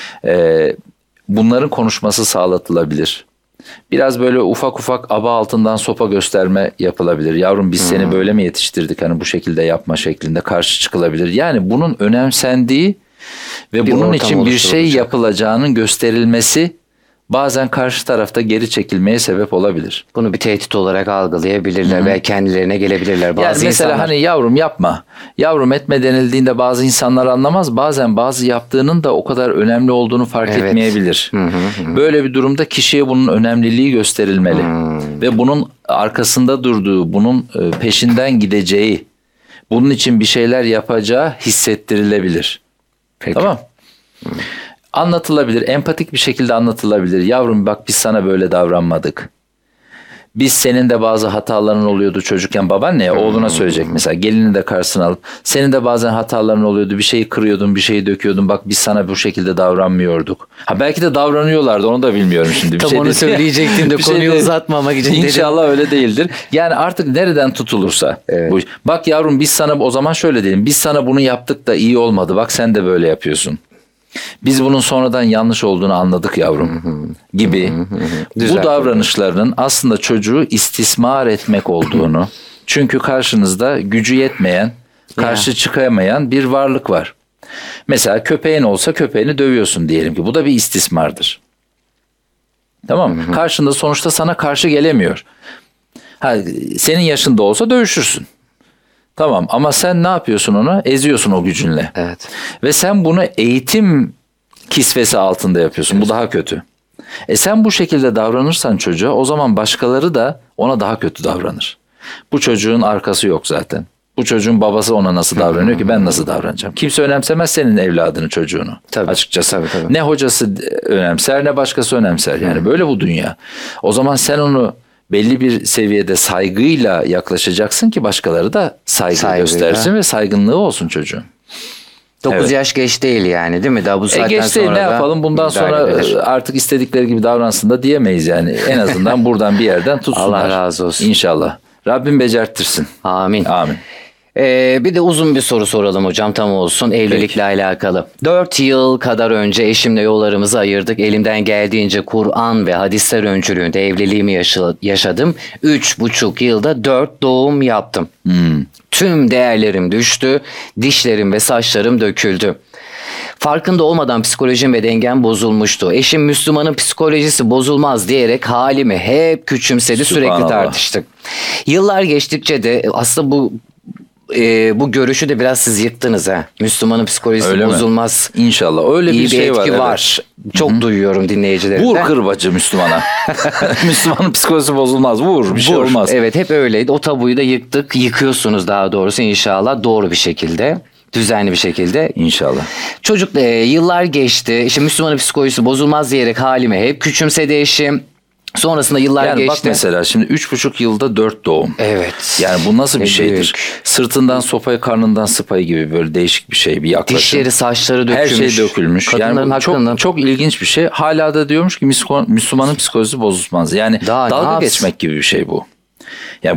E, bunların konuşması sağlatılabilir. Biraz böyle ufak ufak aba altından sopa gösterme yapılabilir. Yavrum biz hmm. seni böyle mi yetiştirdik? Hani bu şekilde yapma şeklinde karşı çıkılabilir. Yani bunun önemsendiği ve bir bunun için bir şey yapılacağının gösterilmesi bazen karşı tarafta geri çekilmeye sebep olabilir. Bunu bir tehdit olarak algılayabilirler hmm. ve kendilerine gelebilirler. Bazı yani mesela insanlar... hani yavrum yapma, yavrum etme denildiğinde bazı insanlar anlamaz. Bazen bazı yaptığının da o kadar önemli olduğunu fark evet. etmeyebilir. Hı hı hı. Böyle bir durumda kişiye bunun önemliliği gösterilmeli. Hı. Ve bunun arkasında durduğu, bunun peşinden gideceği, bunun için bir şeyler yapacağı hissettirilebilir. Peki. Tamam. Hı. Anlatılabilir, empatik bir şekilde anlatılabilir. Yavrum bak biz sana böyle davranmadık. Biz senin de bazı hataların oluyordu çocukken, babaanne oğluna söyleyecek mesela, gelini de karşısına alıp senin de bazen hataların oluyordu, bir şeyi kırıyordun, bir şeyi döküyordun, bak biz sana bu şekilde davranmıyorduk. Ha belki de davranıyorlardı, onu da bilmiyorum şimdi. Bir Tam şey onu söyleyecektim de konuyu şey uzatmamak için. İnşallah öyle değildir. Yani artık nereden tutulursa. Evet. Bu, bak yavrum biz sana o zaman şöyle diyelim, biz sana bunu yaptık da iyi olmadı, bak sen de böyle yapıyorsun. Biz bunun sonradan yanlış olduğunu anladık yavrum gibi bu davranışlarının aslında çocuğu istismar etmek olduğunu, çünkü karşınızda gücü yetmeyen, karşı çıkamayan bir varlık var. Mesela köpeğin olsa köpeğini dövüyorsun diyelim ki, bu da bir istismardır. Tamam mı? Karşında sonuçta sana karşı gelemiyor. Ha, senin yaşında olsa dövüşürsün. Tamam ama sen ne yapıyorsun ona? Eziyorsun o gücünle. Evet. Ve sen bunu eğitim kisvesi altında yapıyorsun. Bu daha kötü. E sen bu şekilde davranırsan çocuğa, o zaman başkaları da ona daha kötü davranır. Bu çocuğun arkası yok zaten. Bu çocuğun babası ona nasıl davranıyor ki ben nasıl davranacağım? Kimse önemsemez senin evladını, çocuğunu. Tabii, açıkçası. Tabii, tabii. Ne hocası önemser ne başkası önemser. Yani böyle bu dünya. O zaman sen onu belli bir seviyede saygıyla yaklaşacaksın ki başkaları da saygı saygıyla göstersin ve saygınlığı olsun çocuğun. dokuz evet. yaş geç değil yani, değil mi? Daha bu saatten e geç değil, sonra ne yapalım? Bundan sonra edilir. Artık istedikleri gibi davransın da diyemeyiz yani. En azından buradan bir yerden tutsunlar. Allah razı olsun. İnşallah. Rabbim becerttirsin. Amin. Amin. Ee, bir de uzun bir soru soralım hocam, tam olsun, evlilikle Peki. alakalı. Dört yıl kadar önce eşimle yollarımızı ayırdık. Elimden geldiğince Kur'an ve hadisler öncülüğünde evliliğimi yaşa- yaşadım. Üç buçuk yılda dört doğum yaptım. Hmm. Tüm değerlerim düştü, dişlerim ve saçlarım döküldü. Farkında olmadan psikolojim ve dengem bozulmuştu. Eşim Müslümanın psikolojisi bozulmaz diyerek halimi hep küçümsedi, sürekli tartıştık. Yıllar geçtikçe de aslında bu e, bu görüşü de biraz siz yıktınız ha. Müslümanın psikolojisi Öyle mi? bozulmaz. İnşallah öyle İyi bir şey etki var. var. Evet. Çok duyuyorum dinleyicilerimden. Vur kırbacı Müslümana. Müslümanın psikolojisi bozulmaz. Vur bir şey Vur. olmaz. Evet, hep öyleydi. O tabuyu da yıktık. Yıkıyorsunuz daha doğrusu inşallah doğru bir şekilde. Düzenli bir şekilde. İnşallah. Çocuk e, yıllar geçti. İşte Müslümanın psikolojisi bozulmaz diyerek halime hep küçümsedi eşim. Sonrasında yıllar Yani geçti. bak mesela şimdi üç buçuk yılda dört doğum. Evet. Yani bu nasıl bir Ne şeydir? büyük. Sırtından sopayı, karnından sıpayı gibi böyle değişik bir şey, bir yaklaşım. Dişleri, saçları dökülmüş. Her şey dökülmüş. Kadınların Yani bu hakkında. çok çok ilginç bir şey. Hala da diyormuş ki Müslümanın psikolojisi bozulmaz. Yani Daha ne dalga yapsın? geçmek gibi bir şey bu. Yani